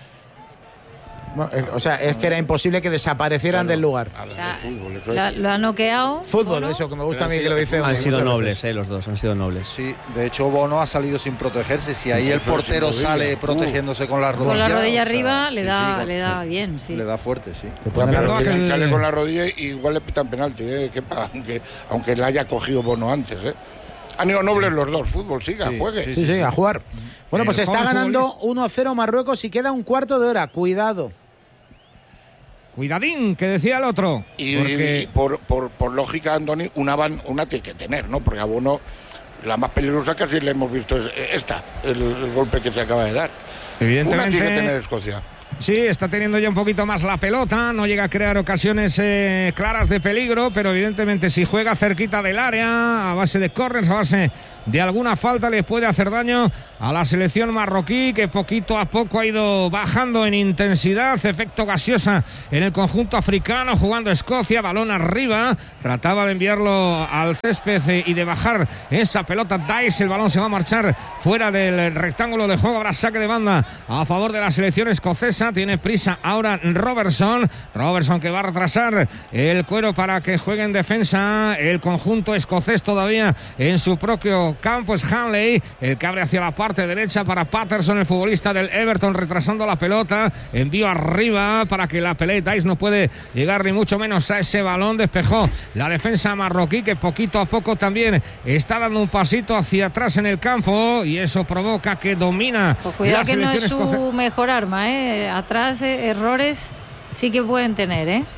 Speaker 2: Bueno, eh, o sea, es que era imposible que desaparecieran
Speaker 3: Claro.
Speaker 2: del lugar.
Speaker 3: A ver,
Speaker 4: o sea,
Speaker 3: el fútbol, eso
Speaker 4: lo,
Speaker 3: es.
Speaker 4: lo ha noqueado.
Speaker 2: Fútbol,
Speaker 4: Bono.
Speaker 2: eso, que me gusta a
Speaker 3: Pero
Speaker 2: mí
Speaker 3: han
Speaker 2: que lo dice.
Speaker 1: han
Speaker 2: Uri
Speaker 1: sido
Speaker 2: muchas
Speaker 1: nobles,
Speaker 2: veces.
Speaker 1: eh, los dos, han sido nobles.
Speaker 6: Sí, de hecho Bono ha salido sin protegerse. Si ahí el
Speaker 3: Eso es
Speaker 6: portero
Speaker 3: increíble.
Speaker 6: sale
Speaker 3: Uh.
Speaker 6: protegiéndose con la rodilla.
Speaker 4: Con la rodilla
Speaker 6: o sea,
Speaker 4: arriba le
Speaker 6: sí,
Speaker 4: da,
Speaker 6: sí,
Speaker 4: le
Speaker 6: sí,
Speaker 4: da bien, sí.
Speaker 6: Le da fuerte, sí.
Speaker 2: Te pone la
Speaker 5: Pero
Speaker 2: rodilla.
Speaker 5: aquel-
Speaker 3: Si sale con la rodilla, igual le pitan penalti, ¿eh? Que pa- aunque, aunque la haya cogido Bono antes, ¿eh? Han ido nobles los dos, fútbol, siga,
Speaker 6: Sí,
Speaker 3: juegue.
Speaker 6: sí,
Speaker 2: Sí, sí, a jugar. Bueno, pues
Speaker 5: El
Speaker 2: está
Speaker 5: joven
Speaker 2: ganando
Speaker 5: futbolista.
Speaker 2: uno a cero Marruecos y queda un cuarto de hora. Cuidado.
Speaker 5: Cuidadín, que decía el otro.
Speaker 3: Y,
Speaker 5: porque...
Speaker 3: y por, por, por lógica, Andoni, una, van, una tiene que tener, ¿no? Porque a Bono, la más peligrosa casi le hemos visto es esta, el, el golpe que se acaba de dar.
Speaker 5: Evidentemente,
Speaker 3: una tiene que tener Escocia.
Speaker 5: Sí, está teniendo ya un poquito más la pelota, no llega a crear ocasiones eh, claras de peligro, pero evidentemente si juega cerquita del área, a base de corners, a base de alguna falta, le puede hacer daño a la selección marroquí, que poquito a poco ha ido bajando en intensidad. Efecto gaseosa en el conjunto africano, jugando Escocia, balón arriba, trataba de enviarlo al césped y de bajar esa pelota Dice, el balón se va a marchar fuera del rectángulo de juego, habrá saque de banda a favor de la selección escocesa. Tiene prisa ahora Robertson, Robertson que va a retrasar el cuero para que juegue en defensa el conjunto escocés todavía en su propio campo. Es Hanley el que abre hacia la parte derecha para Patterson, el futbolista del Everton, retrasando la pelota, envío arriba para que la pelea. Dice no puede llegar ni mucho menos a ese balón, despejó la defensa marroquí, que poquito a poco también está dando un pasito hacia atrás en el campo, y eso provoca que domina.
Speaker 4: Pues cuidado
Speaker 5: la
Speaker 4: que no es su
Speaker 5: escoce...
Speaker 4: mejor arma, ¿eh? Atrás eh, errores sí que pueden tener, ¿eh?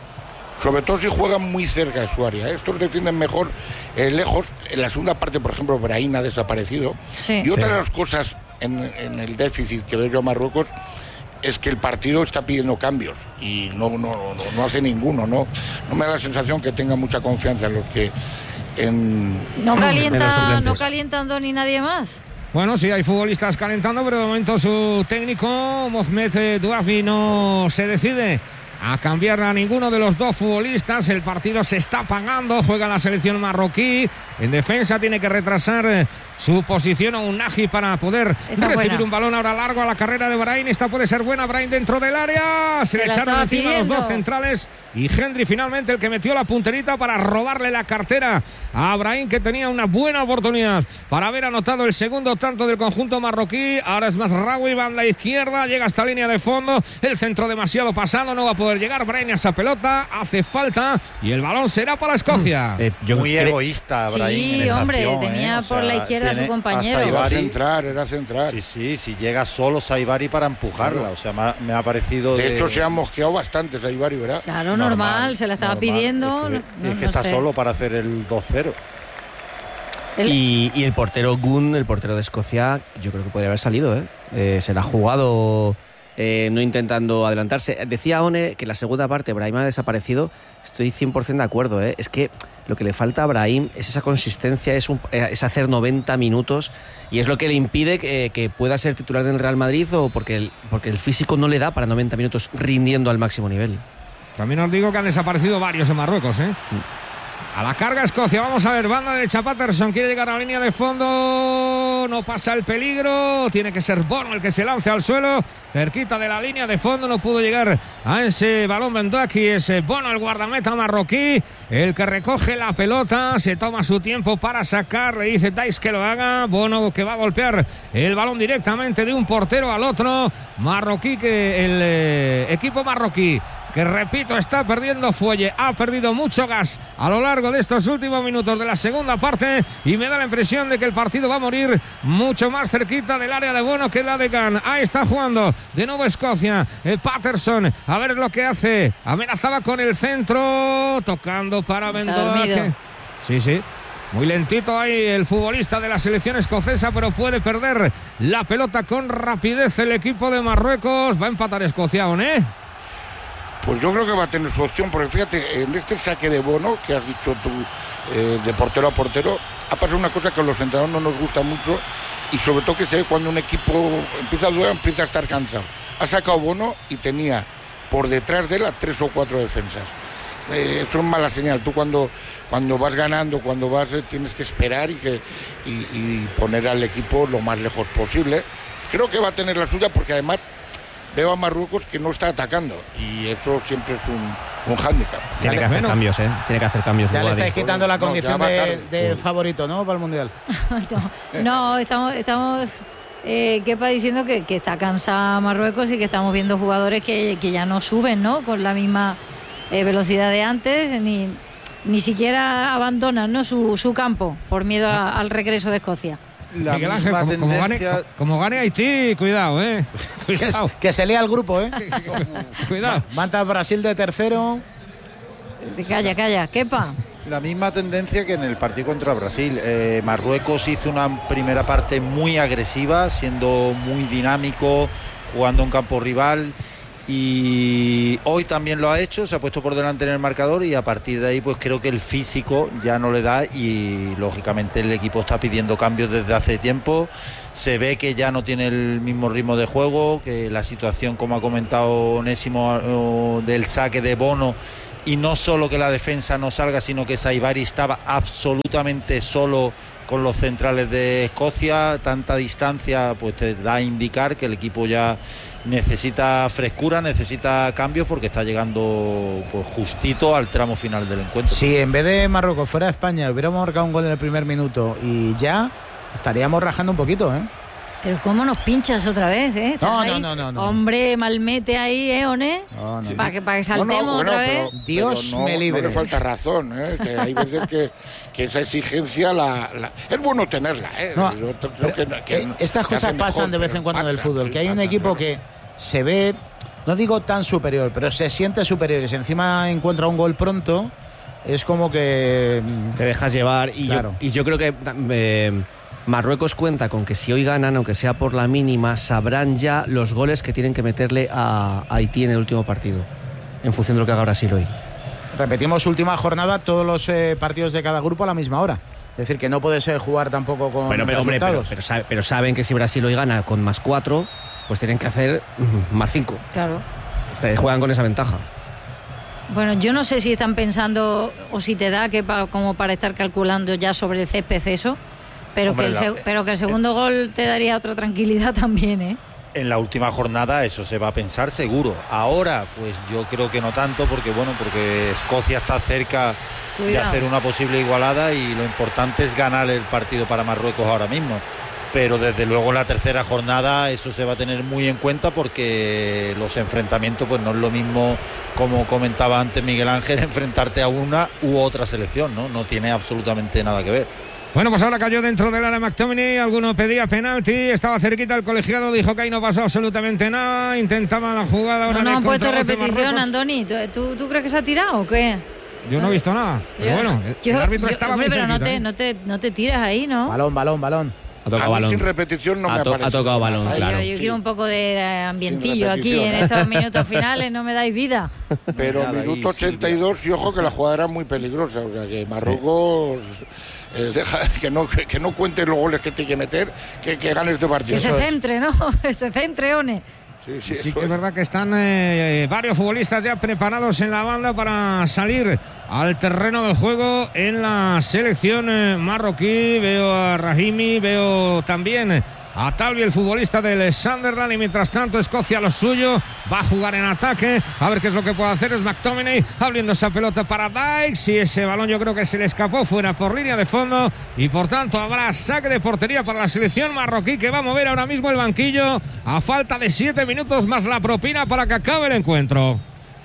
Speaker 3: Sobre todo si juegan muy cerca de su área. Estos defienden mejor eh, lejos. En la segunda parte, por ejemplo, Brahim ha desaparecido.
Speaker 4: Sí.
Speaker 3: Y otra
Speaker 1: Sí.
Speaker 3: de las cosas en, en el déficit que veo yo a Marruecos es que el partido está pidiendo cambios y no, no, no, no hace ninguno. No, no me da la sensación que tenga mucha confianza en los que... En,
Speaker 4: No
Speaker 1: en los
Speaker 4: calienta,
Speaker 1: suplentes.
Speaker 4: no calienta Andoni nadie más.
Speaker 5: Bueno, sí, hay futbolistas calentando, pero de momento su técnico, Mohamed Douafi, no se decide a cambiar a ninguno de los dos futbolistas. El partido se está apagando, juega la selección marroquí. En defensa tiene que retrasar eh, su posición a Unagi para poder
Speaker 4: Está
Speaker 5: recibir
Speaker 4: buena.
Speaker 5: un balón ahora largo a la carrera de Brahim. Esta puede ser buena, Brahim dentro del área. Se,
Speaker 4: Se
Speaker 5: le
Speaker 4: la
Speaker 5: echaron
Speaker 4: estaba
Speaker 5: encima los dos
Speaker 4: pidiendo.
Speaker 5: centrales y Hendry finalmente el que metió la punterita para robarle la cartera a Brahim, que tenía una buena oportunidad para haber anotado el segundo tanto del conjunto marroquí. Ahora es Mazraoui, banda izquierda, llega hasta línea de fondo, el centro demasiado pasado, no va a poder llegar Brahim a esa pelota, hace falta y el balón será para Escocia.
Speaker 1: Eh, yo
Speaker 6: Muy
Speaker 1: cre-
Speaker 6: egoísta,
Speaker 4: Sí,
Speaker 6: Brahim, en esa
Speaker 4: hombre,
Speaker 6: acción,
Speaker 4: tenía
Speaker 6: ¿eh? O
Speaker 4: por la
Speaker 6: sea,
Speaker 4: izquierda a su
Speaker 6: tiene
Speaker 4: compañero.
Speaker 6: a
Speaker 3: Era
Speaker 6: Saibari.
Speaker 3: centrar, era centrar.
Speaker 6: Sí, sí, si llega solo Saibari para empujarla. O sea, me ha, me ha parecido.
Speaker 3: De
Speaker 6: de...
Speaker 3: hecho, se ha mosqueado bastante Saibari, ¿verdad?
Speaker 4: Claro, normal,
Speaker 6: normal,
Speaker 4: se la estaba
Speaker 6: normal.
Speaker 4: pidiendo.
Speaker 6: Es que,
Speaker 4: no-
Speaker 6: es que
Speaker 4: no
Speaker 6: está
Speaker 4: sé.
Speaker 6: solo para hacer el dos cero.
Speaker 4: El-
Speaker 1: Y, y el portero Gunn, el portero de Escocia, yo creo que podría haber salido, ¿eh? Eh, se la ha jugado eh, no intentando adelantarse. Decía One que la segunda parte Brahim ha desaparecido. Estoy cien por ciento de acuerdo, ¿eh? Es que lo que le falta a Brahim es esa consistencia, es, un, es hacer noventa minutos, y es lo que le impide que, que pueda ser titular del Real Madrid, o porque el, porque el físico no le da para noventa minutos rindiendo al máximo nivel.
Speaker 5: También os digo que han desaparecido varios en Marruecos, ¿eh? A la carga Escocia, vamos a ver, banda derecha Patterson, quiere llegar a la línea de fondo, no pasa el peligro, tiene que ser Bono el que se lance al suelo, cerquita de la línea de fondo, no pudo llegar a ese balón Bendouaki, es Bono el guardameta marroquí, el que recoge la pelota, se toma su tiempo para sacar, le dice Dice que lo haga, Bono que va a golpear el balón directamente de un portero al otro, marroquí, que el eh, equipo marroquí, que repito, está perdiendo fuelle, ha perdido mucho gas a lo largo de estos últimos minutos de la segunda parte, y me da la impresión de que el partido va a morir mucho más cerquita del área de Bono que la de Gunn. Ahí está jugando de nuevo Escocia, el Patterson, a ver lo que hace, amenazaba con el centro, tocando para
Speaker 4: Se ha dormido.
Speaker 5: Bendouaki. Sí, sí. Muy lentito ahí el futbolista de la selección escocesa, pero puede perder la pelota con rapidez el equipo de Marruecos. Va a empatar Escocia, ¿eh?
Speaker 3: Pues yo creo que va a tener su opción, porque fíjate, en este saque de Bono, que has dicho tú, eh, de portero a portero, ha pasado una cosa que a los entrenadores no nos gusta mucho, y sobre todo que se ve cuando un equipo empieza a dudar, empieza a estar cansado. Ha sacado Bono y tenía por detrás de él a tres o cuatro defensas. Eh, eso es mala señal. Tú cuando, cuando vas ganando, cuando vas, eh, tienes que esperar y, que, y, y poner al equipo lo más lejos posible. Creo que va a tener la suya, porque además veo a Marruecos que no está atacando, y eso siempre es un, un hándicap.
Speaker 1: Tiene
Speaker 2: le-
Speaker 1: que hacer
Speaker 5: bueno.
Speaker 1: cambios, ¿eh? Tiene que hacer cambios.
Speaker 2: Ya le
Speaker 1: Douafi.
Speaker 2: estáis quitando la
Speaker 3: No,
Speaker 2: condición
Speaker 3: ya va
Speaker 2: de,
Speaker 3: tarde.
Speaker 2: de favorito, ¿no? Para el Mundial.
Speaker 4: no, no, estamos, estamos eh, Kepa diciendo que, que está cansada Marruecos y que estamos viendo jugadores que, que ya no suben, ¿no? Con la misma eh, velocidad de antes, ni, ni siquiera abandonan, ¿no? su, su campo por miedo a- al regreso de Escocia.
Speaker 6: La
Speaker 5: Miguel Ángel,
Speaker 6: misma
Speaker 5: como, como
Speaker 6: tendencia...
Speaker 5: gane, como gane Haití, cuidado, ¿eh? Cuidado.
Speaker 2: Que, que se lea el grupo, ¿eh?
Speaker 5: Cuidado.
Speaker 2: Manta Brasil de tercero.
Speaker 4: Calla, calla, quepa.
Speaker 6: La misma tendencia que en el partido contra Brasil. Eh, Marruecos hizo una primera parte muy agresiva, siendo muy dinámico, jugando en campo rival, y hoy también lo ha hecho, se ha puesto por delante en el marcador, y a partir de ahí pues creo que el físico ya no le da, y lógicamente el equipo está pidiendo cambios desde hace tiempo. Se ve que ya no tiene el mismo ritmo de juego, que la situación, como ha comentado Onésimo, del saque de Bono, y no solo que la defensa no salga, sino que Saibari estaba absolutamente solo con los centrales de Escocia. Tanta distancia pues te da a indicar que el equipo ya necesita frescura, necesita cambios, porque está llegando pues justito al tramo final del encuentro.
Speaker 2: Si en vez de Marruecos fuera España hubiéramos marcado un gol en el primer minuto y ya estaríamos rajando un poquito, ¿eh?
Speaker 4: Pero cómo nos pinchas otra vez, ¿eh? ¿Estás
Speaker 2: No,
Speaker 4: ahí?
Speaker 2: no, no, no, no.
Speaker 4: Hombre, malmete ahí, ¿eh, One?
Speaker 2: No, no, no.
Speaker 4: Para que, para que
Speaker 3: No,
Speaker 4: saltemos
Speaker 3: no, bueno,
Speaker 4: otra
Speaker 3: pero,
Speaker 4: vez.
Speaker 2: Dios
Speaker 3: pero no,
Speaker 2: me libre.
Speaker 3: No le falta razón, ¿eh? Que hay veces que, que esa exigencia la, la- es bueno tenerla, ¿eh?
Speaker 2: No,
Speaker 3: Yo creo
Speaker 2: pero,
Speaker 3: que- que
Speaker 2: eh, estas
Speaker 3: que
Speaker 2: cosas
Speaker 3: hace
Speaker 2: pasan
Speaker 3: mejor,
Speaker 2: de vez
Speaker 3: pero
Speaker 2: en cuando en el
Speaker 3: pasa,
Speaker 2: fútbol,
Speaker 3: sí,
Speaker 2: que hay un
Speaker 3: pasa,
Speaker 2: equipo
Speaker 3: claro.
Speaker 2: que se ve, no digo tan superior, pero se siente superior, y si encima encuentra un gol pronto, es como que
Speaker 1: Te dejas llevar y,
Speaker 2: Claro.
Speaker 1: yo, y yo creo que eh, Marruecos cuenta con que si hoy ganan, aunque sea por la mínima, sabrán ya los goles que tienen que meterle a Haití en el último partido, en función de lo que haga Brasil hoy.
Speaker 2: repetimos última jornada, todos los eh, partidos de cada grupo a la misma hora. Es decir, que no puede ser jugar tampoco con
Speaker 1: Pero, pero, hombre, pero,
Speaker 2: resultados.
Speaker 1: pero sabe- pero saben que si Brasil hoy gana con más cuatro, pues tienen que hacer mm, más cinco.
Speaker 4: Claro.
Speaker 1: Se juegan con esa ventaja.
Speaker 4: Bueno, yo no sé si están pensando o si te da que pa- como para estar calculando ya sobre el césped eso, pero,
Speaker 6: Hombre,
Speaker 4: que, el,
Speaker 6: la-
Speaker 4: seg- pero que el segundo gol te daría otra tranquilidad también, ¿eh?
Speaker 6: En la última jornada eso se va a pensar seguro. Ahora, pues yo creo que no tanto, porque bueno, porque Escocia está cerca de
Speaker 4: Cuidado.
Speaker 6: hacer una posible igualada, y lo importante es ganar el partido para Marruecos ahora mismo. Pero desde luego en la tercera jornada eso se va a tener muy en cuenta, porque los enfrentamientos pues no es lo mismo, como comentaba antes Miguel Ángel, enfrentarte a una u otra selección, ¿no? No tiene absolutamente nada que ver.
Speaker 5: Bueno, pues ahora cayó dentro del área McTominay, alguno pedía penalti, estaba cerquita el colegiado, dijo que ahí no pasó absolutamente nada, intentaba la jugada. Ahora
Speaker 4: No, no
Speaker 5: en el
Speaker 4: han puesto
Speaker 5: contragolpe
Speaker 4: repetición,
Speaker 5: Marruecos.
Speaker 4: Andoni. ¿Tú, tú, tú crees que se ha tirado o qué?
Speaker 5: Yo no he visto nada, pero
Speaker 4: Yo-
Speaker 5: bueno, el,
Speaker 4: yo-
Speaker 5: el árbitro
Speaker 4: yo-
Speaker 5: estaba
Speaker 4: hombre,
Speaker 5: muy
Speaker 4: pero no
Speaker 5: cerquita,
Speaker 4: te,
Speaker 5: ¿eh?
Speaker 4: no, te, no te tiras ahí, ¿no?
Speaker 2: Balón, balón, balón.
Speaker 1: Ha tocado
Speaker 3: A mí
Speaker 1: balón.
Speaker 3: sin repetición no
Speaker 1: Ha
Speaker 3: me
Speaker 1: to- ha
Speaker 3: parece.
Speaker 1: tocado balón,
Speaker 3: Ay,
Speaker 1: claro.
Speaker 4: Yo, yo
Speaker 3: sí.
Speaker 4: quiero un poco de ambientillo aquí
Speaker 3: repetición,
Speaker 4: en
Speaker 3: ¿eh?
Speaker 4: estos minutos finales, no me dais vida.
Speaker 3: Pero
Speaker 6: Nada, ahí,
Speaker 3: minuto ochenta y dos, y ojo que la jugada era muy peligrosa. O sea que Marruecos eh, deja que no, que, que no cuentes los goles que tiene que meter, que, que gane este partido.
Speaker 4: Que se
Speaker 3: Eso es.
Speaker 4: centre, ¿no? Que se centre, One.
Speaker 3: Sí, sí,
Speaker 5: Sí
Speaker 3: eso
Speaker 5: que es
Speaker 3: es.
Speaker 5: verdad que están eh, varios futbolistas ya preparados en la banda para salir al terreno del juego en la selección eh, marroquí. Veo a Rahimi, veo también a Talvi, el futbolista del Sunderland, y mientras tanto Escocia lo suyo, va a jugar en ataque, a ver qué es lo que puede hacer. Es McTominay abriendo esa pelota para Dykes, y ese balón yo creo que se le escapó fuera por línea de fondo, y por tanto habrá saque de portería para la selección marroquí, que va a mover ahora mismo el banquillo a falta de siete minutos más la propina para que acabe el encuentro.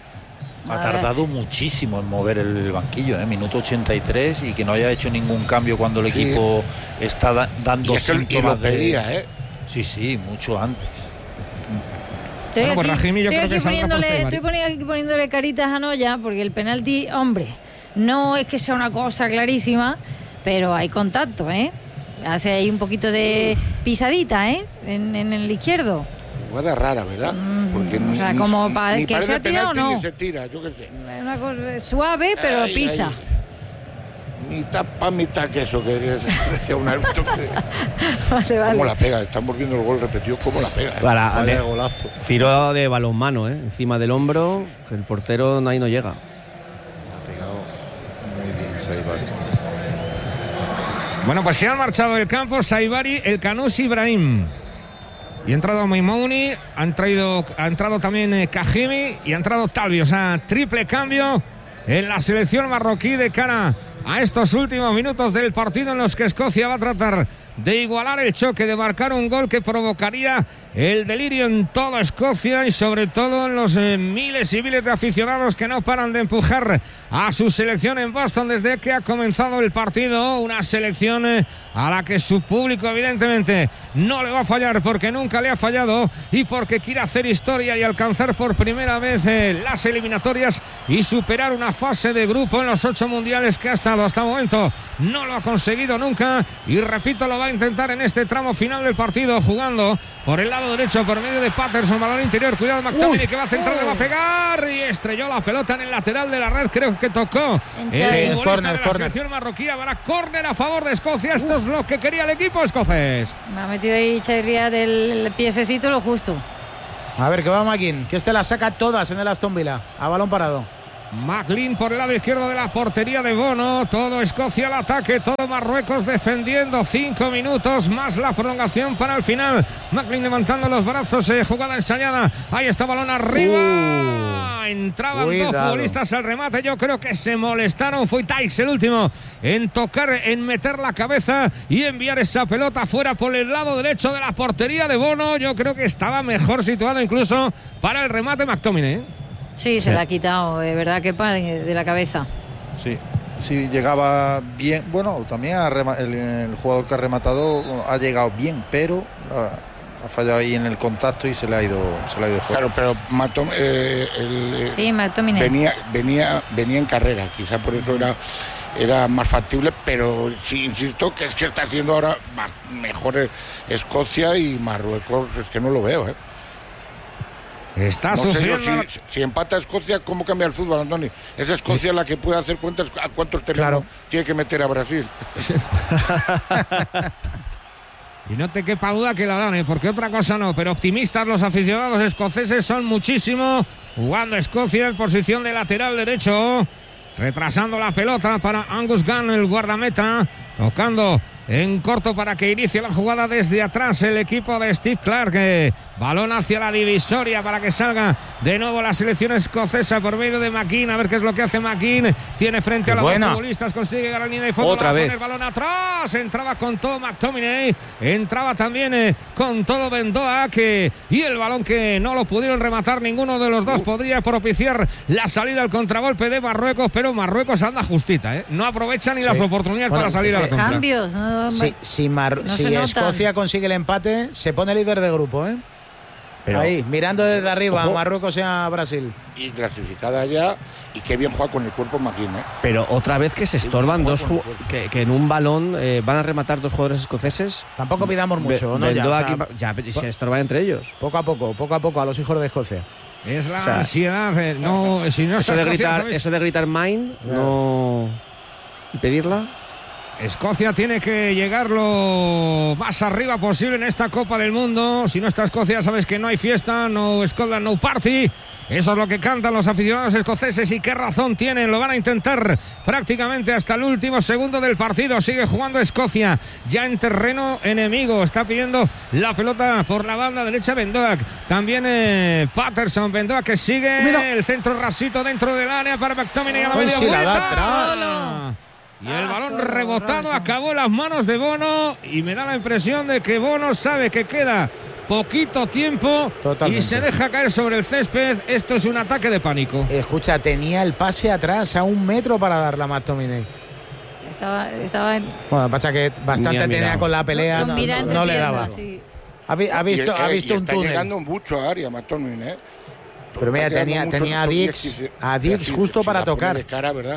Speaker 6: Ha tardado muchísimo en mover el banquillo, ¿eh? Minuto ochenta y tres, y que no haya hecho ningún cambio cuando el
Speaker 3: Sí.
Speaker 6: equipo está da- dando
Speaker 3: Y es que y
Speaker 6: síntomas
Speaker 3: lo pedía,
Speaker 6: de...
Speaker 3: ¿eh?
Speaker 6: Sí, sí, mucho antes.
Speaker 4: Estoy
Speaker 5: Bueno, pues
Speaker 4: aquí,
Speaker 5: Rahimi yo
Speaker 4: estoy
Speaker 5: creo
Speaker 4: aquí
Speaker 5: que saldrá por
Speaker 4: poniéndole,
Speaker 5: Saibari.
Speaker 4: estoy poni- aquí poniéndole caritas a Noya, porque el penalti, hombre, no es que sea una cosa clarísima, pero hay contacto, ¿eh? Hace ahí un poquito de pisadita, ¿eh? En, en el izquierdo.
Speaker 3: Jugada rara, ¿verdad? Porque
Speaker 4: o sea,
Speaker 3: ni-
Speaker 4: como
Speaker 3: ni-
Speaker 4: para
Speaker 3: ni
Speaker 4: que
Speaker 3: parece
Speaker 4: se ha tirado,
Speaker 3: penalti
Speaker 4: no.
Speaker 3: ni se tira, yo qué sé.
Speaker 4: Es una cosa suave, pero
Speaker 3: Ay,
Speaker 4: pisa.
Speaker 3: ay. Mitad pa' mitad queso, que decía un árbitro. que-
Speaker 4: Vale, vale.
Speaker 3: ¿Cómo la pega? Estamos viendo el gol repetido, ¿cómo la pega? eh?
Speaker 1: Para,
Speaker 6: Vaya
Speaker 1: de-
Speaker 6: golazo.
Speaker 1: tiro de balonmano, ¿eh? Encima del hombro, que el portero ahí no llega.
Speaker 6: Ha pegado muy bien Saibari.
Speaker 5: Bueno, pues se han marchado del campo Saibari, el Canusi, Ibrahim. Y ha entrado Maimouni, ha, traído, ha entrado también eh, Kahimi y ha entrado Talvi. O sea, triple cambio en la selección marroquí de cara a estos últimos minutos del partido, en los que Escocia va a tratar de igualar el choque, de marcar un gol que provocaría el delirio en toda Escocia y sobre todo en los eh, miles y miles de aficionados que no paran de empujar a su selección en Boston desde que ha comenzado el partido. Una selección eh, a la que su público evidentemente no le va a fallar, porque nunca le ha fallado y porque quiere hacer historia y alcanzar por primera vez eh, las eliminatorias y superar una fase de grupo en los ocho mundiales que ha estado hasta el momento. No lo ha conseguido nunca y repito, lo va a intentar en este tramo final del partido, jugando por el lado derecho por medio de Patterson, balón interior, cuidado McTominay que va a centrar, le va a pegar y estrelló la pelota en el lateral de la red, creo que tocó el futbolista de la selección marroquí. Habrá córner a favor de Escocia. Esto es lo que quería el equipo escocés.
Speaker 4: Me ha metido ahí Chairría del piececito lo justo.
Speaker 2: A ver, que va McKean, que este la saca todas en el Aston Villa, a balón parado.
Speaker 5: McLean por el lado izquierdo de la portería de Bono. Todo Escocia al ataque, todo Marruecos defendiendo. Cinco minutos más la prolongación para el final. McLean levantando los brazos, eh, jugada ensayada. Ahí está, balón arriba. Uh, Entraban cuidado. Dos futbolistas al remate. Yo creo que se molestaron. Fue Taix el último en tocar, en meter la cabeza y enviar esa pelota fuera por el lado derecho de la portería de Bono. Yo creo que estaba mejor situado incluso para el remate McTominay, ¿eh?
Speaker 4: Sí, se sí. la ha quitado, es verdad, que de la cabeza.
Speaker 6: Sí, sí, llegaba bien. Bueno, también el, el jugador que ha rematado ha llegado bien, pero ha, ha fallado ahí en el contacto y se le ha ido, se le ha ido fuera.
Speaker 3: Claro, pero Matom, eh, el,
Speaker 4: sí, McTominay
Speaker 3: venía, venía, venía en carrera, quizá por eso era, era más factible, pero sí, insisto, que es que está haciendo ahora mejor Escocia y Marruecos, es que no lo veo, ¿eh?
Speaker 5: Está
Speaker 3: no
Speaker 5: sufriendo.
Speaker 3: Sé yo, si, si empata Escocia, ¿cómo cambia el fútbol, Antoni? Es Escocia sí. la que puede hacer cuentas a cuántos terrenos claro. tiene que meter a Brasil.
Speaker 5: Y no te quepa duda que la dan, ¿eh? Porque otra cosa no, pero optimistas los aficionados escoceses son muchísimo. Jugando Escocia en posición de lateral derecho, retrasando la pelota para Angus Gunn, el guardameta, tocando en corto para que inicie la jugada desde atrás el equipo de Steve Clarke. Eh, balón hacia la divisoria para que salga de nuevo la selección escocesa por medio de McKean. A ver qué es lo que hace McKean. Tiene frente a los dos futbolistas, consigue ganar línea de fondo.
Speaker 1: Otra vez.
Speaker 5: El balón atrás. Entraba con todo McTominay. Entraba también eh, con todo Bendoa. Que, y el balón que no lo pudieron rematar ninguno de los dos. Podría propiciar la salida al contragolpe de Marruecos, pero Marruecos anda justita, ¿eh? No aprovecha ni sí. las oportunidades bueno, para salir a la contra.
Speaker 4: Cambios, ¿no?
Speaker 2: Si, si, Mar
Speaker 4: no
Speaker 2: si Escocia consigue el empate, se pone líder de grupo, ¿eh? Pero, ahí, mirando desde arriba, ojo, a Marruecos y a Brasil.
Speaker 3: Y clasificada ya, y qué bien juega con el cuerpo McKean, ¿eh?
Speaker 1: Pero otra vez que se estorban dos que, que en un balón eh, van a rematar dos jugadores escoceses.
Speaker 2: Tampoco pidamos mucho,
Speaker 1: Be
Speaker 2: ¿no?
Speaker 1: Ya,
Speaker 2: o sea,
Speaker 1: aquí, ya se estorban entre ellos.
Speaker 2: Poco a poco, poco a poco a los hijos de Escocia.
Speaker 5: Es la o sea, ansiedad, eh, no, si no
Speaker 1: eso de gritar, ¿sabes? Eso de gritar mine, no, y pedirla.
Speaker 5: Escocia tiene que llegar lo más arriba posible en esta Copa del Mundo. Si no está Escocia, sabes que no hay fiesta, no Scotland, no party. Eso es lo que cantan los aficionados escoceses y qué razón tienen. Lo van a intentar prácticamente hasta el último segundo del partido. Sigue jugando Escocia ya en terreno enemigo. Está pidiendo la pelota por la banda derecha Bendoak. También eh, Patterson. Bendoak que sigue. Mira. El centro rasito dentro del área para McTominay a la media vuelta. Y el balón rebotado acabó en las manos de Bono y me da la impresión de que Bono sabe que queda poquito tiempo. Totalmente. Y se deja caer sobre el césped. Esto es un ataque de pánico.
Speaker 2: Escucha, tenía el pase atrás a un metro para darle a McTominay.
Speaker 4: Estaba, estaba en...
Speaker 2: Bueno, pasa que bastante tenía con la pelea, no, no, no le daba. Sí. Ha, ha visto, y, ha visto
Speaker 3: y
Speaker 2: un
Speaker 3: está
Speaker 2: túnel.
Speaker 3: Llegando mucho a área McTominay, ¿eh?
Speaker 2: Pero mira, tenía, tenía a Dix, a Dix justo si para tocar.
Speaker 3: De cara, ¿verdad?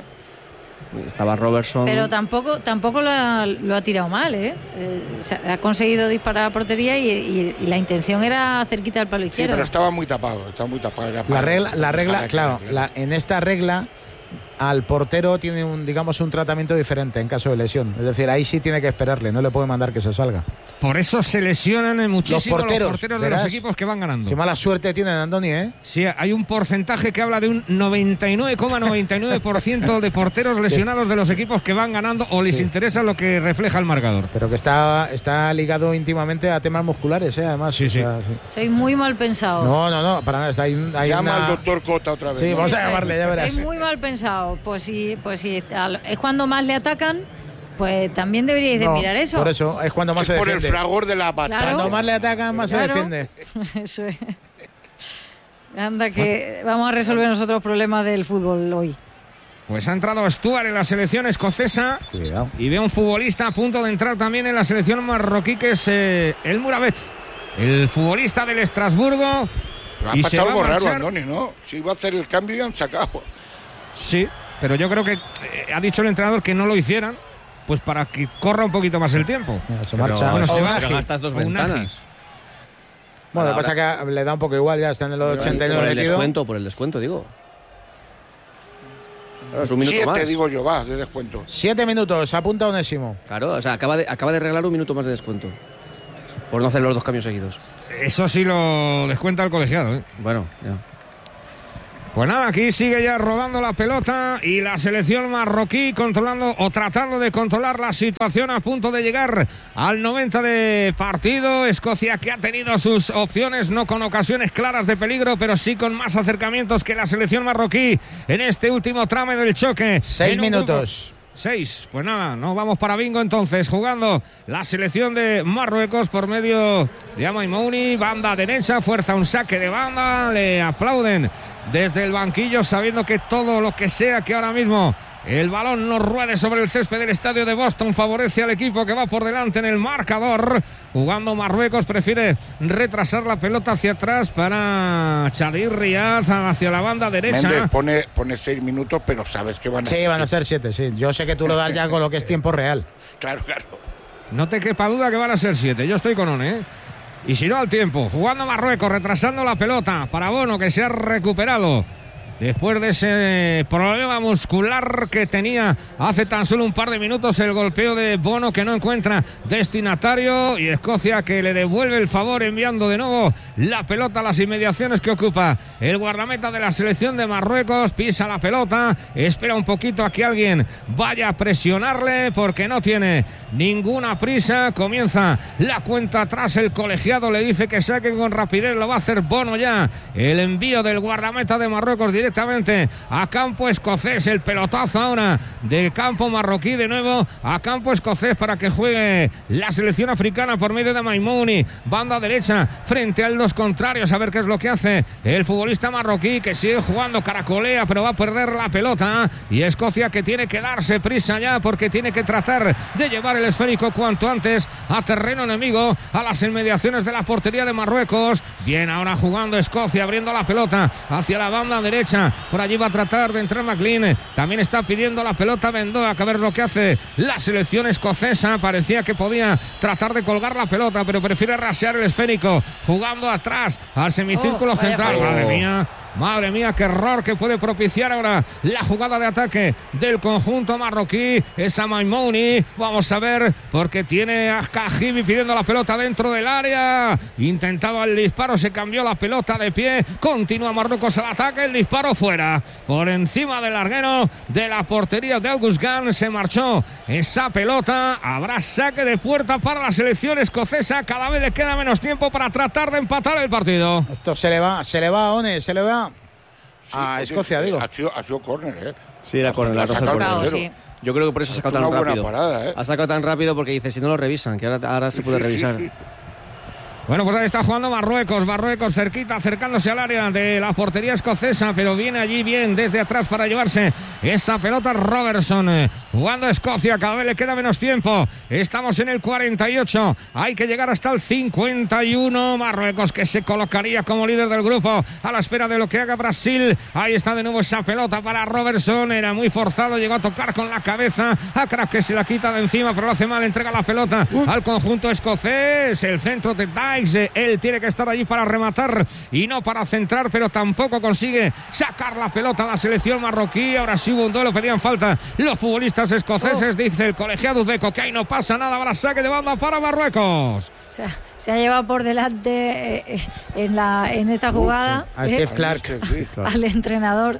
Speaker 1: Estaba Robertson.
Speaker 4: Pero tampoco tampoco lo ha, lo ha tirado mal, ¿eh? eh o sea, ha conseguido disparar a la portería y, y, y la intención era cerquita al palo izquierdo.
Speaker 3: Sí, pero estaba muy tapado, estaba muy tapado.
Speaker 2: La regla, la regla, claro, la, en esta regla al portero tiene un, digamos, un tratamiento diferente en caso de lesión. Es decir, ahí sí tiene que esperarle, no le puede mandar que se salga.
Speaker 5: Por eso se lesionan muchísimo los porteros, los porteros de los equipos que van ganando.
Speaker 2: Qué mala suerte tienen, Andoni, ¿eh?
Speaker 5: Sí, hay un porcentaje que habla de un noventa y nueve coma noventa y nueve por ciento de porteros lesionados de los equipos que van ganando o les sí. interesa lo que refleja el marcador.
Speaker 2: Pero que está, está ligado íntimamente a temas musculares, ¿eh? Además.
Speaker 5: Sí, sí.
Speaker 2: O sea, sí.
Speaker 4: Soy muy mal pensado.
Speaker 2: No, no, no, para nada. Está, hay, hay
Speaker 3: Llama
Speaker 2: una...
Speaker 3: al doctor Cota otra vez.
Speaker 2: Sí,
Speaker 3: ¿no?
Speaker 2: vamos a llamarle, ya verás.
Speaker 4: Es muy mal pensado. Pues sí, pues sí, es cuando más le atacan Pues también deberíais de
Speaker 2: No,
Speaker 4: mirar eso.
Speaker 2: Por eso, es cuando más
Speaker 3: Es
Speaker 2: se
Speaker 3: por el
Speaker 2: defiende.
Speaker 3: fragor de la batalla.
Speaker 4: Claro.
Speaker 2: Cuando más le atacan, más
Speaker 4: Claro.
Speaker 2: se defiende.
Speaker 4: Eso es. Anda, que vamos a resolver nosotros los problemas del fútbol hoy.
Speaker 5: Pues ha entrado Stuart en la selección escocesa.
Speaker 2: Cuidado.
Speaker 5: Y ve un futbolista a punto de entrar también en la selección marroquí, que es eh, el Mourabet, el futbolista del Estrasburgo.
Speaker 3: Pero ha
Speaker 5: Y se
Speaker 3: pasado
Speaker 5: va a
Speaker 3: algo raro,
Speaker 5: marchar-
Speaker 3: Andoni, ¿no? Si iba a hacer el cambio y han sacado.
Speaker 5: Sí, pero yo creo que eh, ha dicho el entrenador que no lo hicieran, pues para que corra un poquito más el tiempo.
Speaker 2: Mira, se
Speaker 1: Pero-
Speaker 2: marcha.
Speaker 5: Bueno, se va
Speaker 1: pero gastas dos
Speaker 5: o un
Speaker 1: ventanas.
Speaker 5: Agis.
Speaker 2: Bueno, lo que
Speaker 1: Ahora-
Speaker 2: pasa es que le da un poco igual, ya está en el ochenta y
Speaker 1: Por
Speaker 2: nueve
Speaker 1: el
Speaker 2: metido.
Speaker 1: descuento, por el descuento, digo. Claro, es un minuto
Speaker 3: Siete,
Speaker 1: más.
Speaker 3: digo yo, va, de descuento.
Speaker 2: Siete minutos, apunta Onésimo.
Speaker 1: Claro, o sea, acaba de, acaba de regalar un minuto más de descuento. Por no hacer los dos cambios seguidos.
Speaker 5: Eso sí lo descuenta el colegiado, ¿eh?
Speaker 1: Bueno, ya.
Speaker 5: Pues nada, aquí sigue ya rodando la pelota y la selección marroquí controlando o tratando de controlar la situación, a punto de llegar al noventa de partido. Escocia, que ha tenido sus opciones, no con ocasiones claras de peligro, pero sí con más acercamientos que la selección marroquí en este último tramo del choque.
Speaker 2: Seis
Speaker 5: En un
Speaker 2: minutos.
Speaker 5: grupo- Seis, pues nada, nos vamos para bingo entonces, jugando la selección de Marruecos por medio de Amaimouni, banda derecha, fuerza un saque de banda, le aplauden desde el banquillo, sabiendo que todo lo que sea que ahora mismo el balón no ruede sobre el césped del estadio de Boston favorece al equipo que va por delante en el marcador. Jugando Marruecos, prefiere retrasar la pelota hacia atrás para Chadir Riaz hacia la banda derecha.
Speaker 3: Méndez pone, pone seis minutos, pero sabes que van a
Speaker 2: Sí, van a ser siete, sí. Yo sé que tú lo das ya con lo que es tiempo real.
Speaker 3: Claro, claro.
Speaker 5: No te quepa duda que van a ser siete. Yo estoy con One, ¿eh? Y si no, al tiempo. Jugando Marruecos, retrasando la pelota para Bono, que se ha recuperado después de ese problema muscular que tenía hace tan solo un par de minutos. El golpeo de Bono, que no encuentra destinatario, y Escocia, que le devuelve el favor enviando de nuevo la pelota a las inmediaciones que ocupa el guardameta de la selección de Marruecos. Pisa la pelota, espera un poquito a que alguien vaya a presionarle, porque no tiene ninguna prisa. Comienza la cuenta atrás, el colegiado le dice que saque con rapidez, lo va a hacer Bono ya. El envío del guardameta de Marruecos directamente a campo escocés, el pelotazo ahora de campo marroquí de nuevo a campo escocés para que juegue la selección africana por medio de Maimouni, banda derecha frente a los contrarios, a ver qué es lo que hace el futbolista marroquí, que sigue jugando, caracolea, pero va a perder la pelota, y Escocia, que tiene que darse prisa ya, porque tiene que tratar de llevar el esférico cuanto antes a terreno enemigo, a las inmediaciones de la portería de Marruecos. Bien, ahora jugando Escocia, abriendo la pelota hacia la banda derecha. Por allí va a tratar de entrar McLean. También está pidiendo la pelota Bendoa, que a ver lo que hace la selección escocesa. Parecía que podía tratar de colgar la pelota, pero prefiere rasear el esférico, jugando atrás al semicírculo
Speaker 4: Oh, vaya
Speaker 5: central.
Speaker 4: fallo.
Speaker 5: Madre mía. Madre mía, qué error que puede propiciar ahora la jugada de ataque del conjunto marroquí. Es a Maimouni. Vamos a ver, porque tiene a Kajibi pidiendo la pelota dentro del área. Intentaba el disparo, se cambió la pelota de pie. Continúa Marruecos al ataque. El disparo fuera, por encima del larguero de la portería de August Gunn. Se marchó esa pelota. Habrá saque de puerta para la selección escocesa. Cada vez le queda menos tiempo para tratar de empatar el partido.
Speaker 2: Esto se le va, se le va a One, se le va
Speaker 3: Sí,
Speaker 2: a
Speaker 3: oye,
Speaker 2: Escocia, digo.
Speaker 3: Ha sido, ha sido córner, ¿eh?
Speaker 1: Sí, la córner,
Speaker 3: La
Speaker 1: la
Speaker 3: ha
Speaker 1: roja
Speaker 3: sacado
Speaker 1: el
Speaker 3: el
Speaker 1: portero.
Speaker 3: portero.
Speaker 4: sí.
Speaker 1: Yo creo que por eso ha
Speaker 3: Ha
Speaker 1: sacado
Speaker 3: hecho
Speaker 1: tan
Speaker 3: una buena
Speaker 1: rápido.
Speaker 3: parada, ¿eh?
Speaker 1: Ha sacado tan rápido porque dice, si no lo revisan, que ahora, ahora se
Speaker 3: Sí,
Speaker 1: puede
Speaker 3: sí,
Speaker 1: revisar.
Speaker 3: sí.
Speaker 5: Bueno, pues ahí está jugando Marruecos, Marruecos cerquita, acercándose al área de la portería escocesa, pero viene allí bien desde atrás para llevarse esa pelota Robertson. Eh, Jugando Escocia, cada vez le queda menos tiempo. Estamos en el cuarenta y ocho, hay que llegar hasta el cincuenta y uno. Marruecos, que se colocaría como líder del grupo a la espera de lo que haga Brasil. Ahí está de nuevo esa pelota para Robertson, era muy forzado, llegó a tocar con la cabeza a Kraft, que se la quita de encima, pero lo hace mal, entrega la pelota al conjunto escocés. El centro de Dykes, él tiene que estar allí para rematar y no para centrar, pero tampoco consigue sacar la pelota a la selección marroquí. Ahora sí hubo un duelo, pedían falta los futbolistas escoceses. Oh. Dice el colegiado uzbeco que ahí no pasa nada. Habrá saque de banda para Marruecos.
Speaker 4: O sea, se ha llevado por delante eh, en, la, en esta jugada
Speaker 2: A
Speaker 4: eh,
Speaker 2: Steve Clark.
Speaker 3: Sí, claro.
Speaker 4: al entrenador.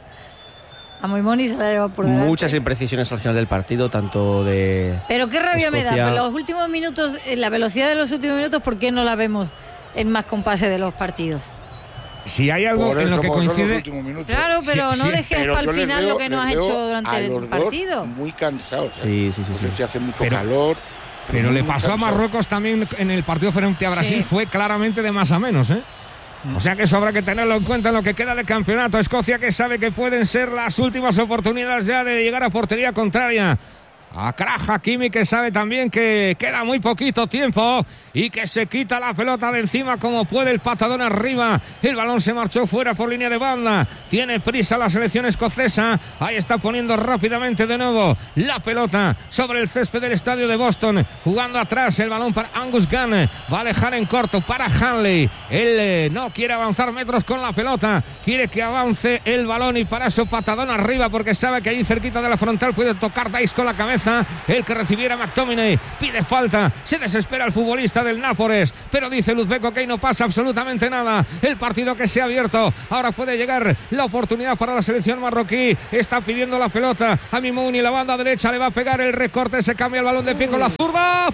Speaker 4: A Maimouni se la ha llevado por delante.
Speaker 1: Muchas imprecisiones al final del partido, tanto de...
Speaker 4: Pero qué rabia
Speaker 1: Escocia...
Speaker 4: me da. Pero los últimos minutos, la velocidad de los últimos minutos, ¿por qué no la vemos en más compases de los partidos?
Speaker 5: si hay algo
Speaker 3: Por
Speaker 5: en
Speaker 3: eso,
Speaker 5: lo que
Speaker 3: por
Speaker 5: coincide...
Speaker 3: los últimos minutos.
Speaker 4: Claro, pero
Speaker 5: Sí,
Speaker 4: no
Speaker 5: sí.
Speaker 4: dejes
Speaker 3: Pero
Speaker 4: para
Speaker 3: yo
Speaker 4: el
Speaker 3: les
Speaker 4: final
Speaker 3: veo-
Speaker 4: lo que no has
Speaker 3: les veo
Speaker 4: hecho durante
Speaker 3: a
Speaker 4: el
Speaker 3: los dos
Speaker 4: partido.
Speaker 3: muy cansados. ¿eh?
Speaker 1: Sí, sí, sí,
Speaker 3: No sé
Speaker 1: sí.
Speaker 3: si hace mucho
Speaker 5: Pero-
Speaker 3: calor.
Speaker 5: Pero le
Speaker 3: muy
Speaker 5: pasó a
Speaker 3: cansados.
Speaker 5: Marruecos también en el partido frente a Brasil,
Speaker 4: Sí.
Speaker 5: fue claramente de más a menos, ¿eh? O sea que eso habrá que tenerlo en cuenta en lo que queda de campeonato. Escocia, que sabe que pueden ser las últimas oportunidades ya de llegar a portería contraria. A Achraf Hakimi, que sabe también que queda muy poquito tiempo y que se quita la pelota de encima como puede, el patadón arriba. El balón se marchó fuera por línea de banda. Tiene prisa la selección escocesa. Ahí está poniendo rápidamente de nuevo la pelota sobre el césped del estadio de Boston. Jugando atrás el balón para Angus Gunn. Va a dejar en corto para Hanley. Él eh, no quiere avanzar metros con la pelota. Quiere que avance el balón y para eso patadón arriba, porque sabe que ahí cerquita de la frontal puede tocar Dice con la cabeza. El que recibiera McTominay pide falta, se desespera el futbolista del Nápoles, pero dice Luzbeko que ahí no pasa absolutamente nada. El partido que se ha abierto, ahora puede llegar la oportunidad para la selección marroquí. Está pidiendo la pelota a Mimouni, la banda derecha, le va a pegar el recorte, se cambia el balón de pie con la zurda,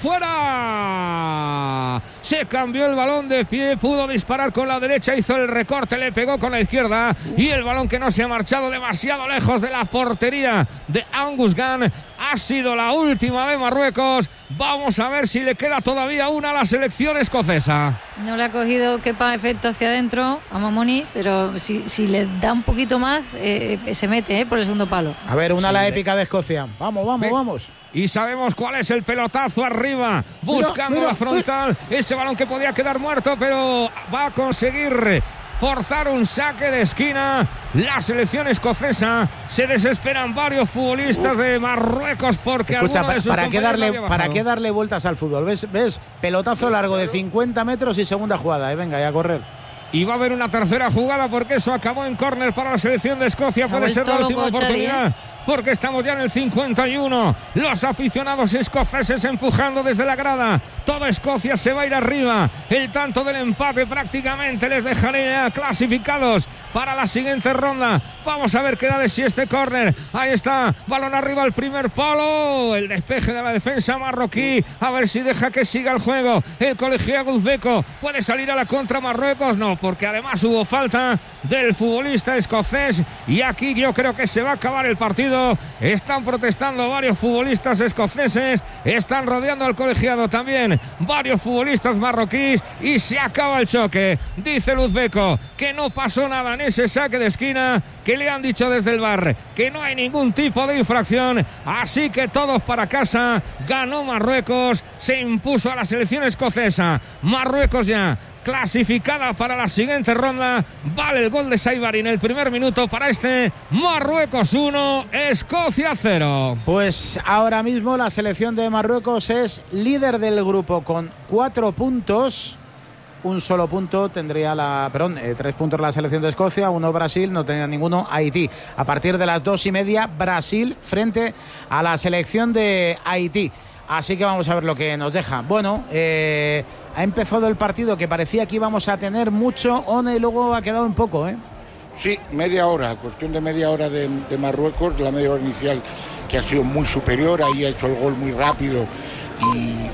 Speaker 5: fuera. Se cambió el balón de pie, pudo disparar con la derecha, hizo el recorte, le pegó con la izquierda y el balón que no se ha marchado demasiado lejos de la portería de Angus Gunn. Ha sido la última de Marruecos. Vamos a ver si le queda todavía una a la selección escocesa.
Speaker 4: No le ha cogido quepa efecto hacia adentro a Mamoni, pero si, si le da un poquito más, eh, se mete eh, por el segundo palo.
Speaker 2: A ver, una
Speaker 6: Sí,
Speaker 2: la
Speaker 6: de-
Speaker 2: épica de Escocia. Vamos, vamos,
Speaker 5: Ve-
Speaker 2: vamos.
Speaker 5: Y sabemos cuál es el pelotazo arriba, buscando
Speaker 2: mira,
Speaker 5: la frontal. Ese balón que podía quedar muerto, pero va a conseguir forzar un saque de esquina. La selección escocesa, se desesperan varios futbolistas de Marruecos porque
Speaker 2: Escucha,
Speaker 5: alguno de
Speaker 2: ¿para,
Speaker 5: sus
Speaker 2: para qué
Speaker 5: compañeros
Speaker 2: darle,
Speaker 5: había
Speaker 2: ¿para
Speaker 5: bajado.
Speaker 2: qué darle vueltas al fútbol? ¿Ves? ¿Ves? Pelotazo largo de cincuenta metros y segunda jugada. Eh, venga, ya a correr.
Speaker 5: Y va a haber una tercera jugada porque eso acabó en córner para la selección de Escocia.
Speaker 4: Se ha
Speaker 5: Puede ser la
Speaker 4: vuelto
Speaker 5: última
Speaker 4: loco, Xavi,
Speaker 5: oportunidad. Porque estamos ya en el cincuenta y uno. Los aficionados escoceses empujando desde la grada. Toda Escocia se va a ir arriba. El tanto del empate prácticamente les dejaría clasificados para la siguiente ronda. Vamos a ver qué da de si este córner. Ahí está, balón arriba al primer palo. El despeje de la defensa marroquí. A ver si deja que siga el juego. El colegiado uzbeko puede salir a la contra Marruecos. No, porque además hubo falta del futbolista escocés. Y aquí yo creo que se va a acabar el partido. Están protestando varios futbolistas escoceses, están rodeando al colegiado también varios futbolistas marroquíes y se acaba el choque. Dice Luzbeko que no pasó nada en ese saque de esquina, que le han dicho desde el V A R que no hay ningún tipo de infracción, así que todos para casa. Ganó Marruecos, se impuso a la selección escocesa. Marruecos ya clasificada para la siguiente ronda. Vale el gol de Saibari en el primer minuto para este Marruecos uno, Escocia cero.
Speaker 2: Pues ahora mismo la selección de Marruecos es líder del grupo con cuatro puntos. Un solo punto tendría la, perdón, eh, tres puntos la selección de Escocia, uno Brasil, no tenía ninguno Haití. A partir de las dos y media, Brasil frente a la selección de Haití. Así que vamos a ver lo que nos deja. Bueno, eh, ha empezado el partido que parecía que íbamos a tener mucho, One, y luego ha quedado un poco, ¿eh?
Speaker 3: Sí, media hora, cuestión de media hora de, de Marruecos, la media hora inicial que ha sido muy superior, ahí ha hecho el gol muy rápido y, y,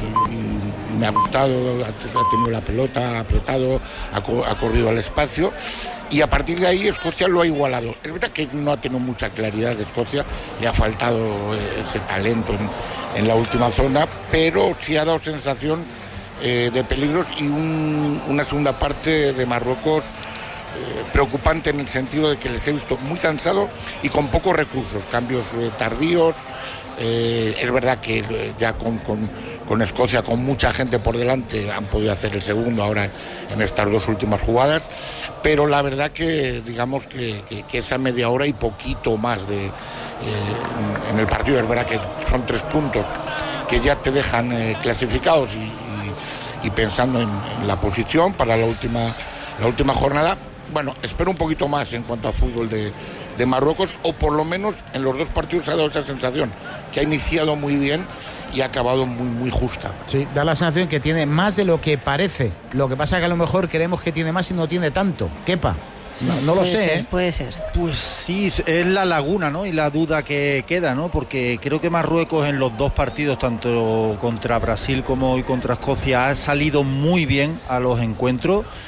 Speaker 3: y me ha gustado, ha, ha tenido la pelota, ha apretado, ha, co- ha corrido al espacio y a partir de ahí Escocia lo ha igualado. Es verdad que no ha tenido mucha claridad de Escocia, le ha faltado eh, ese talento en, en la última zona, pero sí ha dado sensación eh, de peligros y un- una segunda parte de Marruecos Eh, preocupante en el sentido de que les he visto muy cansados y con pocos recursos, cambios eh, tardíos. Eh, es verdad que eh, ya con, con, con Escocia, con mucha gente por delante, han podido hacer el segundo ahora en estas dos últimas jugadas, pero la verdad que digamos que, que, que esa media hora y poquito más de, eh, en el partido, es verdad que son tres puntos que ya te dejan eh, clasificados y, y, y pensando en, en la posición para la última, la última jornada. Bueno, espero un poquito más en cuanto a fútbol de, de Marruecos, o por lo menos en los dos partidos ha dado esa sensación, que ha iniciado muy bien y ha acabado muy, muy justa.
Speaker 2: Sí, da la sensación que tiene más de lo que parece. Lo que pasa es que a lo mejor creemos que tiene más y no tiene tanto. Kepa, no, no lo
Speaker 4: Puede
Speaker 2: sé,
Speaker 4: ser,
Speaker 2: ¿eh?
Speaker 4: Puede ser.
Speaker 6: Pues sí, es la laguna, ¿no? Y la duda que queda, ¿no? Porque creo que Marruecos en los dos partidos, tanto contra Brasil como hoy contra Escocia, ha salido muy bien a los encuentros.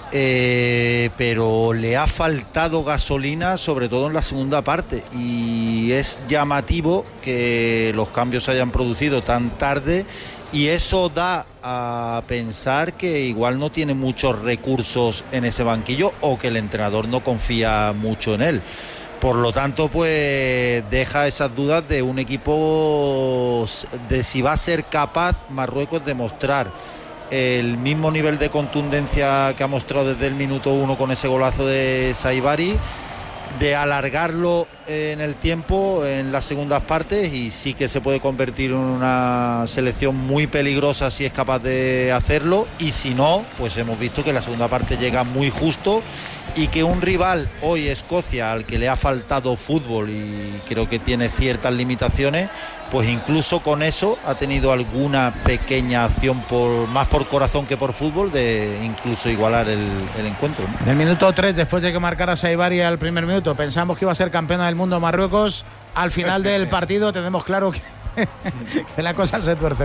Speaker 6: Eh, pero le ha faltado gasolina, sobre todo en la segunda parte, y es llamativo que los cambios se hayan producido tan tarde, y eso da a pensar que igual no tiene muchos recursos en ese banquillo, o que el entrenador no confía mucho en él. Por lo tanto, pues deja esas dudas de un equipo, de si va a ser capaz Marruecos de mostrar el mismo nivel de contundencia que ha mostrado desde el minuto uno con ese golazo de Saibari, de alargarlo en el tiempo en las segundas partes, y sí que se puede convertir en una selección muy peligrosa si es capaz de hacerlo, y si no, pues hemos visto que la segunda parte llega muy justo, y que un rival, hoy Escocia, al que le ha faltado fútbol y creo que tiene ciertas limitaciones, pues incluso con eso ha tenido alguna pequeña acción, por más por corazón que por fútbol, de incluso igualar el, el encuentro, ¿no?
Speaker 2: En el minuto tres, después de que marcara Saibari al primer minuto, pensamos que iba a ser campeona del mundo Marruecos. Al final del partido tenemos claro que, que la cosa se tuerce.